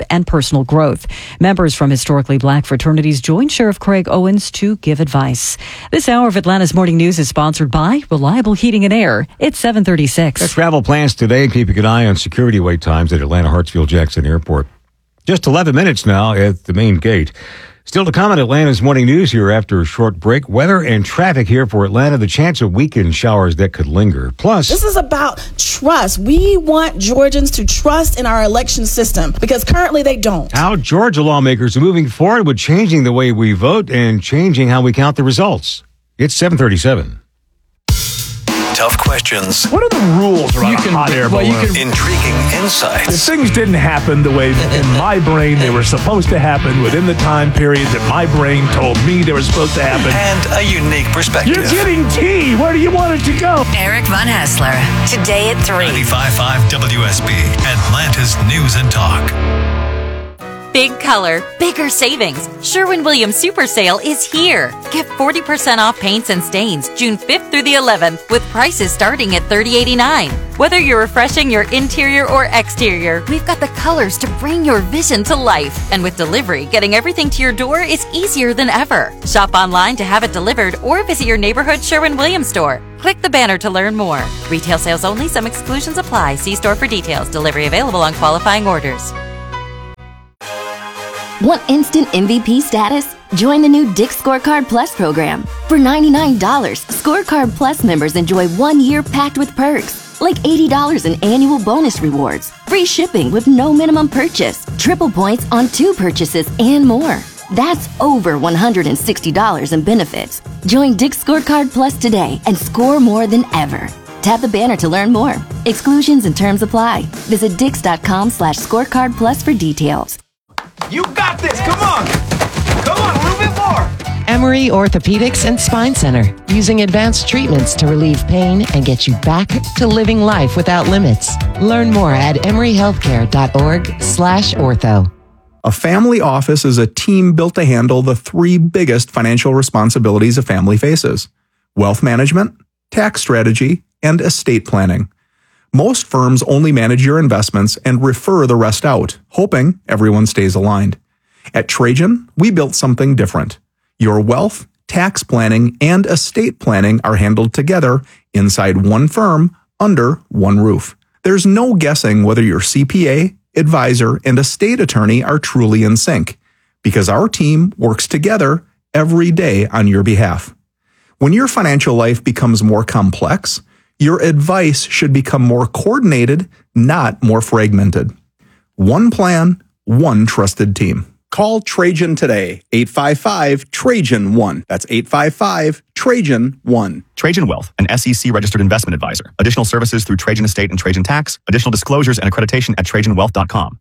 and personal growth. Members from historically black fraternities joined Sheriff Craig Owens to give advice. This hour of Atlanta's Morning News is sponsored by Reliable Heating and Air. It's seven thirty-six. Got travel plans today, keeping an eye on security wait times at Atlanta Hartsfield-Jackson Airport. Just eleven minutes now at the main gate. Still to come at Atlanta's Morning News here after a short break. Weather and traffic here for Atlanta. The chance of weekend showers that could linger. Plus, this is about trust. We want Georgians to trust in our election system because currently they don't. How Georgia lawmakers are moving forward with changing the way we vote and changing how we count the results. It's seven thirty-seven. Tough questions. What are the rules around You a can- hot air well, balloon? you can- Intriguing insights. If things didn't happen the way in my brain they were supposed to happen within the time period that my brain told me they were supposed to happen. And a unique perspective. You're getting tea. Where do you want it to go? Eric Von Hassler, today at three. ninety-five point five W S B, Atlanta's News and Talk. Big color, bigger savings. Sherwin-Williams Super Sale is here. Get forty percent off paints and stains June fifth through the eleventh with prices starting at thirty eighty-nine. Whether you're refreshing your interior or exterior, we've got the colors to bring your vision to life. And with delivery, getting everything to your door is easier than ever. Shop online to have it delivered or visit your neighborhood Sherwin-Williams store. Click the banner to learn more. Retail sales only. Some exclusions apply. See store for details. Delivery available on qualifying orders. Want instant M V P status? Join the new Dick's Scorecard Plus program. For ninety-nine dollars, Scorecard Plus members enjoy one year packed with perks, like eighty dollars in annual bonus rewards, free shipping with no minimum purchase, triple points on two purchases, and more. That's over one hundred sixty dollars in benefits. Join Dick's Scorecard Plus today and score more than ever. Tap the banner to learn more. Exclusions and terms apply. Visit dix.com slash scorecard plus for details. You got this. Come on. Come on, a little bit more. Emory Orthopedics and Spine Center, using advanced treatments to relieve pain and get you back to living life without limits. Learn more at emoryhealthcare.org slash ortho. A family office is a team built to handle the three biggest financial responsibilities a family faces: wealth management, tax strategy, and estate planning. Most firms only manage your investments and refer the rest out, hoping everyone stays aligned. At Trajan, we built something different. Your wealth, tax planning, and estate planning are handled together inside one firm under one roof. There's no guessing whether your C P A, advisor, and estate attorney are truly in sync, because our team works together every day on your behalf. When your financial life becomes more complex, your advice should become more coordinated, not more fragmented. One plan, one trusted team. Call Trajan today, eight five five, Trajan one. That's eight five five, Trajan one. Trajan Wealth, an S E C-registered investment advisor. Additional services through Trajan Estate and Trajan Tax. Additional disclosures and accreditation at trajan wealth dot com.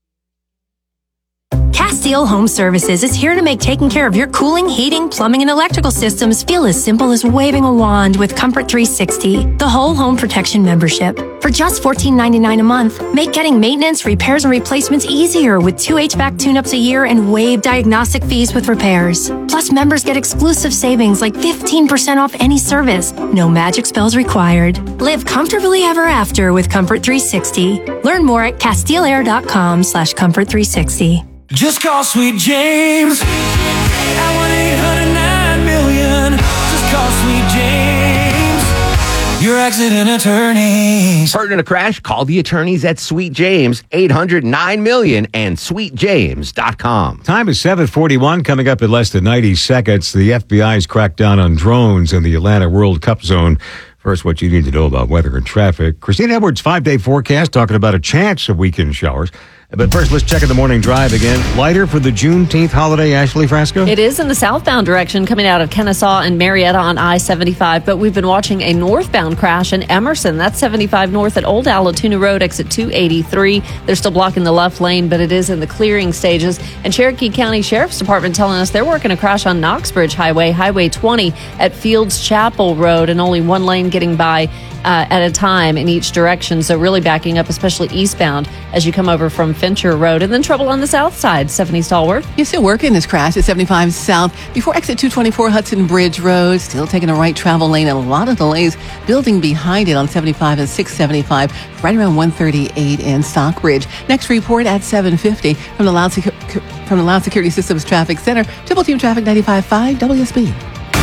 Castile Home Services is here to make taking care of your cooling, heating, plumbing, and electrical systems feel as simple as waving a wand with Comfort three sixty, the whole home protection membership. For just fourteen ninety-nine a month, make getting maintenance, repairs, and replacements easier with two H V A C tune-ups a year and waived diagnostic fees with repairs. Plus, members get exclusive savings like fifteen percent off any service. No magic spells required. Live comfortably ever after with Comfort three sixty. Learn more at castileair.com slash comfort 360. Just call Sweet James at one eight hundred nine million. Just call Sweet James, your accident attorneys. Hurt in a crash? Call the attorneys at Sweet James, eight hundred nine million and sweet james dot com. Time is seven forty-one, coming up in less than ninety seconds. The F B I's crackdown on drones in the Atlanta World Cup zone. First, what you need to know about weather and traffic. Christine Edwards' five-day forecast talking about a chance of weekend showers. But first, let's check in the morning drive again. Lighter for the Juneteenth holiday, Ashley Frasco? It is in the southbound direction coming out of Kennesaw and Marietta on I seventy-five, but we've been watching a northbound crash in Emerson. That's seventy-five north at Old Allatoona Road, exit two eighty-three. They're still blocking the left lane, but it is in the clearing stages. And Cherokee County Sheriff's Department telling us they're working a crash on Knoxbridge Highway, Highway twenty at Fields Chapel Road, and only one lane getting by uh, at a time in each direction. So really backing up, especially eastbound as you come over from Fincher Road. And then trouble on the south side, seventy Stallworth. You're still working this crash at seventy-five South before exit two twenty-four Hudson Bridge Road. Still taking a right travel lane and a lot of delays building behind it on seventy-five and six seventy-five, right around one thirty-eight in Stockbridge. Next report at seven fifty from the Loud, Secu- from the Loud Security Systems Traffic Center. Triple Team Traffic ninety-five point five W S B.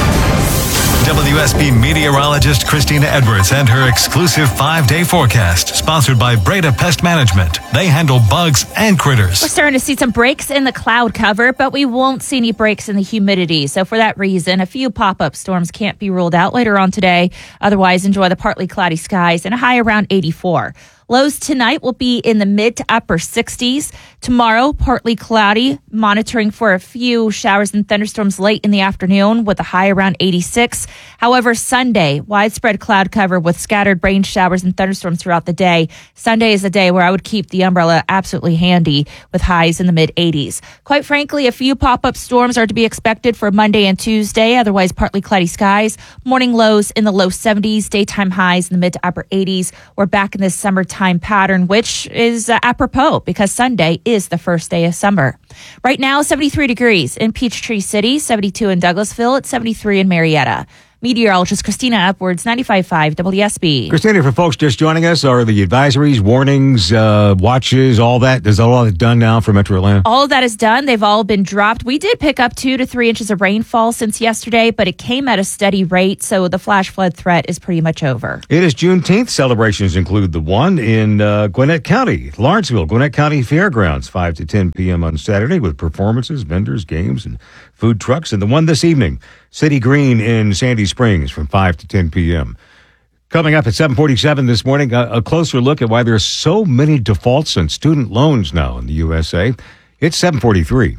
W S B meteorologist Christina Edwards and her exclusive five-day forecast, sponsored by Breda Pest Management. They handle bugs and critters. We're starting to see some breaks in the cloud cover, but we won't see any breaks in the humidity. So for that reason, a few pop-up storms can't be ruled out later on today. Otherwise, enjoy the partly cloudy skies and a high around eighty-four. Lows tonight will be in the mid to upper sixties. Tomorrow, partly cloudy, monitoring for a few showers and thunderstorms late in the afternoon with a high around eighty-six. However, Sunday, widespread cloud cover with scattered rain showers and thunderstorms throughout the day. Sunday is a day where I would keep the umbrella absolutely handy with highs in the mid eighties. Quite frankly, a few pop-up storms are to be expected for Monday and Tuesday. Otherwise, partly cloudy skies. Morning lows in the low seventies, daytime highs in the mid to upper eighties. We're back in this summertime pattern, which is uh, apropos because Sunday is the first day of summer. Right now, seventy-three degrees in Peachtree City, seventy-two in Douglasville, at seventy-three in Marietta. Meteorologist Christina Upwards, ninety-five point five W S B. Christina, for folks just joining us, are the advisories, warnings, uh, watches, all that, is all that done now for Metro Atlanta? All of that is done. They've all been dropped. We did pick up two to three inches of rainfall since yesterday, but it came at a steady rate, so the flash flood threat is pretty much over. It is Juneteenth. Celebrations include the one in uh, Gwinnett County, Lawrenceville, Gwinnett County Fairgrounds, five to ten p.m. on Saturday with performances, vendors, games, and food trucks. And the one this evening, City Green in Sandy Springs from five to ten p.m. Coming up at seven forty-seven this morning, a, a closer look at why there are so many defaults on student loans now in the U S A. It's seven forty-three.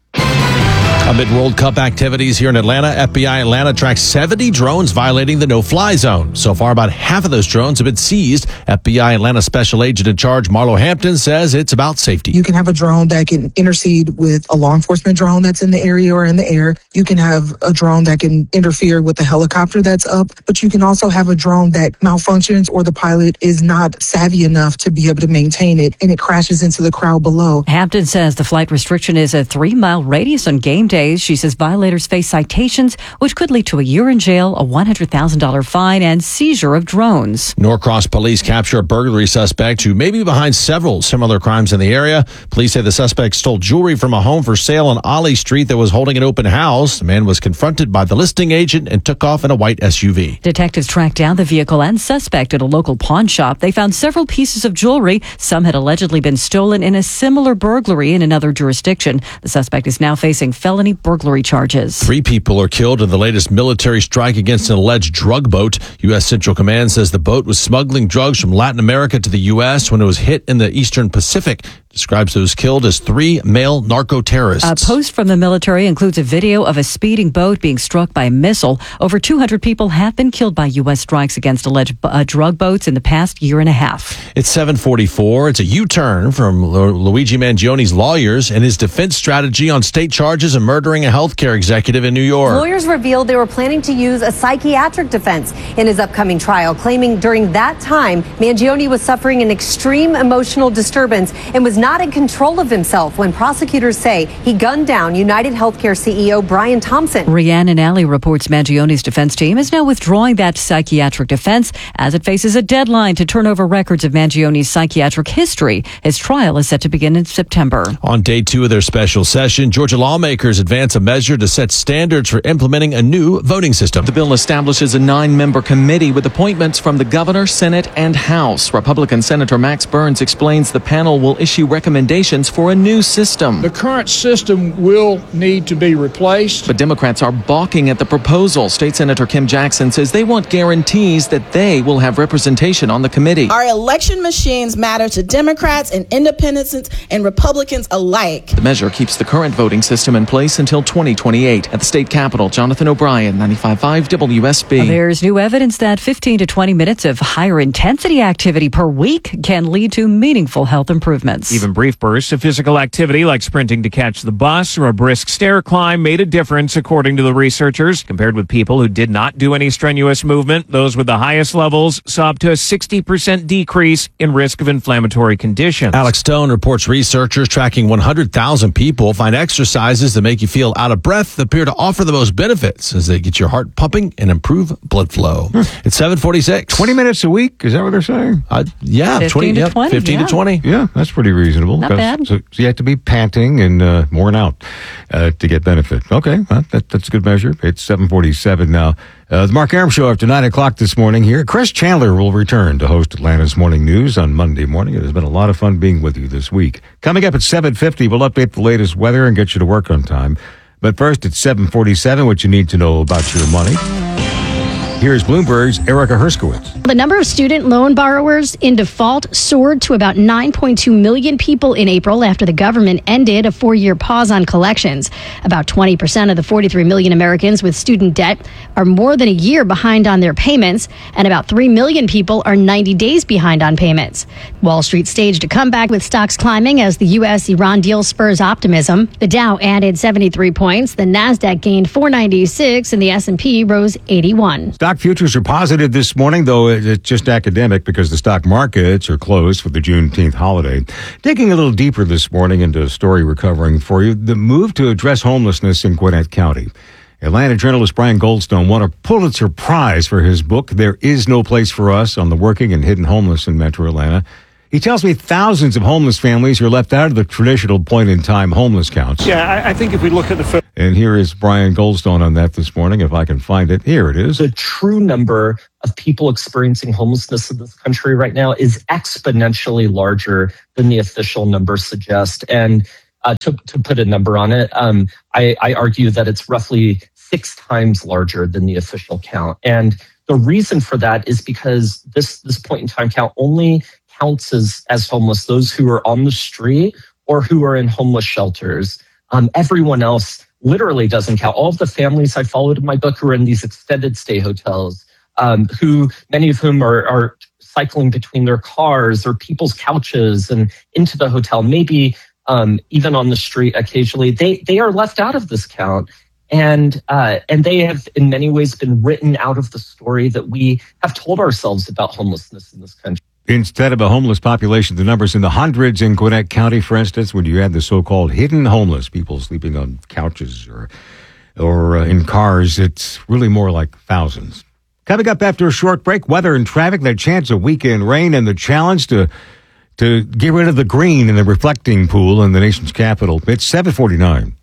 Amid World Cup activities here in Atlanta, F B I Atlanta tracks seventy drones violating the no-fly zone. So far, about half of those drones have been seized. F B I Atlanta Special Agent in Charge Marlo Hampton says it's about safety. You can have a drone that can intercede with a law enforcement drone that's in the area or in the air. You can have a drone that can interfere with a helicopter that's up, but you can also have a drone that malfunctions or the pilot is not savvy enough to be able to maintain it and it crashes into the crowd below. Hampton says the flight restriction is a three-mile radius on game day. She says violators face citations, which could lead to a year in jail, a one hundred thousand dollars fine, and seizure of drones. Norcross police capture a burglary suspect who may be behind several similar crimes in the area. Police say the suspect stole jewelry from a home for sale on Ollie Street that was holding an open house. The man was confronted by the listing agent and took off in a white S U V. Detectives tracked down the vehicle and suspect at a local pawn shop. They found several pieces of jewelry. Some had allegedly been stolen in a similar burglary in another jurisdiction. The suspect is now facing felony burglary charges. Three people are killed in the latest military strike against an alleged drug boat. U S. Central Command says the boat was smuggling drugs from Latin America to the U S when it was hit in the Eastern Pacific. Describes those killed as three male narco-terrorists. A post from the military includes a video of a speeding boat being struck by a missile. Over two hundred people have been killed by U S strikes against alleged uh, drug boats in the past year and a half. It's seven forty-four. It's a U-turn from Lu- Luigi Mangioni's lawyers and his defense strategy on state charges of murdering a healthcare executive in New York. Lawyers revealed they were planning to use a psychiatric defense in his upcoming trial, claiming during that time Mangioni was suffering an extreme emotional disturbance and was not in control of himself when prosecutors say he gunned down United Healthcare C E O Brian Thompson. Rhiannon Alley reports Mangioni's defense team is now withdrawing that psychiatric defense as it faces a deadline to turn over records of Mangioni's psychiatric history. His trial is set to begin in September. On day two of their special session, Georgia lawmakers advance a measure to set standards for implementing a new voting system. The bill establishes a nine-member committee with appointments from the governor, Senate, and House. Republican Senator Max Burns explains the panel will issue recommendations for a new system. The current system will need to be replaced. But Democrats are balking at the proposal. State Senator Kim Jackson says they want guarantees that they will have representation on the committee. Our election machines matter to Democrats and independents and Republicans alike. The measure keeps the current voting system in place until twenty twenty-eight. At the state capitol, Jonathan O'Brien, ninety-five point five W S B. There's new evidence that fifteen to twenty minutes of higher intensity activity per week can lead to meaningful health improvements. Even Even brief bursts of physical activity like sprinting to catch the bus or a brisk stair climb made a difference, according to the researchers. Compared with people who did not do any strenuous movement, those with the highest levels saw up to a sixty percent decrease in risk of inflammatory conditions. Alex Stone reports researchers tracking one hundred thousand people find exercises that make you feel out of breath appear to offer the most benefits as they get your heart pumping and improve blood flow. Hmm. It's seven forty-six. twenty minutes a week? Is that what they're saying? Uh, yeah, fifteen twenty, to yep, twenty. fifteen yeah. to twenty. Yeah, that's pretty reasonable. Not bad. So, so you have to be panting and uh, worn out uh, to get benefit. Okay, well, that, that's a good measure. It's seven forty-seven now. Uh, the Mark Arum Show after nine o'clock this morning here. Chris Chandler will return to host Atlanta's Morning News on Monday morning. It has been a lot of fun being with you this week. Coming up at seven fifty, we'll update the latest weather and get you to work on time. But first, it's seven forty-seven, what you need to know about your money. Here's Bloomberg's Erica Herskowitz. The number of student loan borrowers in default soared to about nine point two million people in April after the government ended a four-year pause on collections. About twenty percent of the forty-three million Americans with student debt are more than a year behind on their payments, and about three million people are ninety days behind on payments. Wall Street staged a comeback with stocks climbing as the U S Iran deal spurs optimism. The Dow added seventy-three points, the Nasdaq gained four ninety-six, and the S and P rose eighty-one. Stock futures are positive this morning, though it's just academic because the stock markets are closed for the Juneteenth holiday. Digging a little deeper this morning into a story we're covering for you, the move to address homelessness in Gwinnett County. Atlanta journalist Brian Goldstone won a Pulitzer Prize for his book, There Is No Place for Us, on the working and hidden homeless in Metro Atlanta. He tells me thousands of homeless families are left out of the traditional point-in-time homeless counts. Yeah, I, I think if we look at the... F- and here is Brian Goldstone on that this morning, if I can find it. Here it is. The true number of people experiencing homelessness in this country right now is exponentially larger than the official numbers suggest. And uh, to, to put a number on it, um, I, I argue that it's roughly six times larger than the official count. And the reason for that is because this, this point-in-time count only counts as, as homeless those who are on the street or who are in homeless shelters. Um, everyone else literally doesn't count. All of the families I followed in my book who are in these extended stay hotels, um, who many of whom are, are cycling between their cars or people's couches and into the hotel, maybe um, even on the street occasionally, they they are left out of this count. And uh, and they have in many ways been written out of the story that we have told ourselves about homelessness in this country. Instead of a homeless population, the numbers in the hundreds in Gwinnett County, for instance, when you had the so-called hidden homeless, people sleeping on couches or or uh, in cars, it's really more like thousands. Coming up after a short break, weather and traffic, the chance of weekend rain, and the challenge to to get rid of the green in the reflecting pool in the nation's capital. It's seven forty-nine.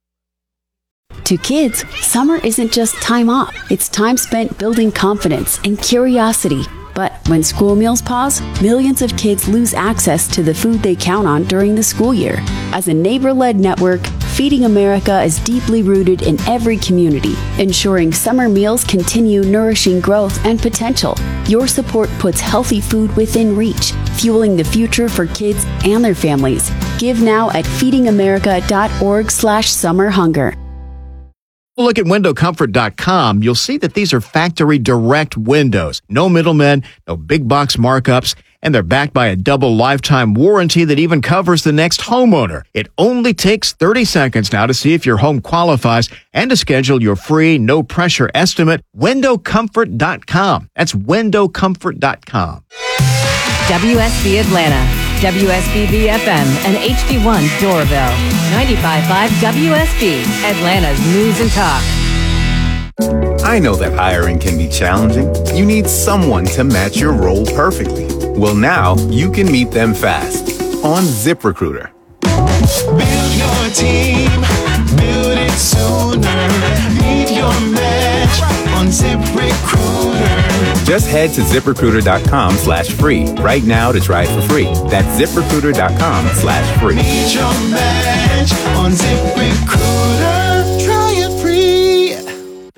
To kids, summer isn't just time off. It's time spent building confidence and curiosity. But when school meals pause, millions of kids lose access to the food they count on during the school year. As a neighbor-led network, Feeding America is deeply rooted in every community, ensuring summer meals continue nourishing growth and potential. Your support puts healthy food within reach, fueling the future for kids and their families. Give now at feedingamerica.org slash summer hunger. Look at window comfort dot com. You'll see that these are factory direct windows. No middlemen, no big box markups, and they're backed by a double lifetime warranty that even covers the next homeowner. It only takes thirty seconds now to see if your home qualifies and to schedule your free, no pressure estimate. window comfort dot com. That's window comfort dot com. W S B Atlanta, W S B B F M, and H D one Doraville. ninety-five point five W S B, Atlanta's News and Talk. I know that hiring can be challenging. You need someone to match your role perfectly. Well, now you can meet them fast on ZipRecruiter. Build your team, build it sooner. Meet your match on ZipRecruiter. Just head to ZipRecruiter.com slash free right now to try it for free. That's ZipRecruiter.com slash free. Meet your match on ZipRecruiter. Try it free. In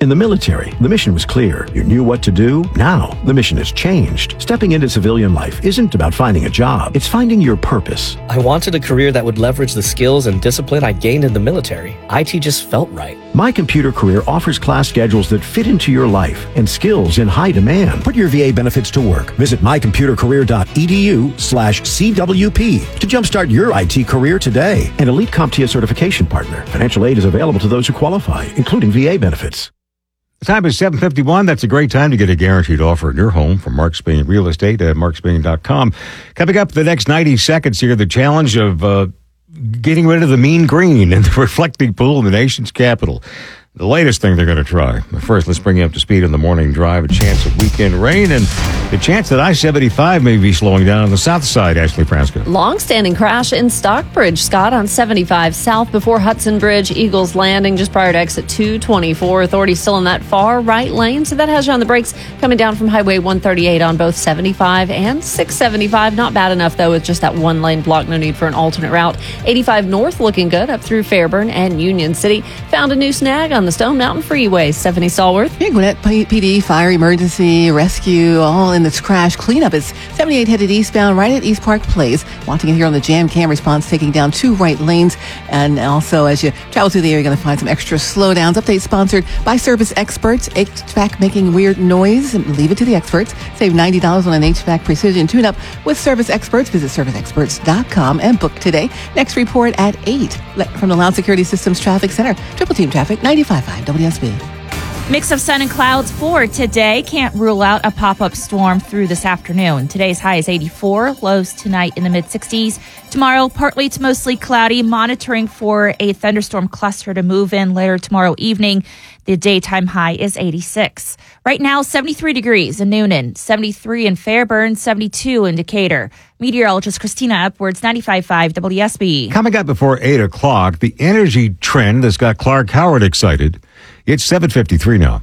In the military, the mission was clear. You knew what to do. Now, the mission has changed. Stepping into civilian life isn't about finding a job. It's finding your purpose. I wanted a career that would leverage the skills and discipline I gained in the military. I T just felt right. My Computer Career offers class schedules that fit into your life and skills in high demand. Put your V A benefits to work. Visit mycomputercareer.edu slash CWP to jumpstart your I T career today. An Elite CompTIA certification partner. Financial aid is available to those who qualify, including V A benefits. The time is seven fifty-one. That's a great time to get a guaranteed offer in your home from Mark Spain Real Estate at mark spain dot com. Coming up the next ninety seconds here, the challenge of uh, getting rid of the mean green in the reflecting pool in the nation's capital. The latest thing they're going to try. But first, let's bring you up to speed on the morning drive. A chance of weekend rain and the chance that I seventy-five may be slowing down on the south side, Ashley Franska. Long-standing crash in Stockbridge, Scott, on seventy-five south before Hudson Bridge, Eagles Landing, just prior to exit two twenty-four. Authorities still in that far right lane, so that has you on the brakes coming down from Highway one thirty-eight on both seventy-five and six seventy-five. Not bad enough, though, with just that one lane block. No need for an alternate route. eighty-five north looking good up through Fairburn and Union City. Found a new snag on the Stone Mountain Freeway. Stephanie Stallworth. Here, Gwinnett P D, fire, emergency, rescue, all in this crash. Cleanup is seventy-eight headed eastbound right at East Park Place. Watching it here on the Jam Cam response, taking down two right lanes. And also, as you travel through the area, you're going to find some extra slowdowns. Update sponsored by Service Experts. H V A C making weird noise. Leave it to the experts. Save ninety dollars on an H V A C precision tune-up with Service Experts. Visit service experts dot com and book today. Next report at eight from the Loud Security Systems Traffic Center. Triple Team Traffic, ninety-five point five W S B. Mix of sun and clouds for today. Can't rule out a pop-up storm through this afternoon. Today's high is eighty-four, lows tonight in the mid-sixties. Tomorrow, partly to mostly cloudy, monitoring for a thunderstorm cluster to move in later tomorrow evening. The daytime high is eighty-six. Right now, seventy-three degrees in Noonan, seventy-three in Fairburn, seventy-two in Decatur. Meteorologist Christina Upwards, ninety-five point five W S B. Coming up before eight o'clock, the energy trend that's got Clark Howard excited. It's seven fifty-three now.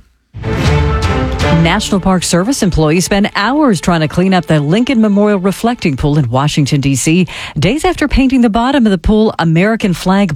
National Park Service employees spend hours trying to clean up the Lincoln Memorial Reflecting Pool in Washington, D C, days after painting the bottom of the pool American flag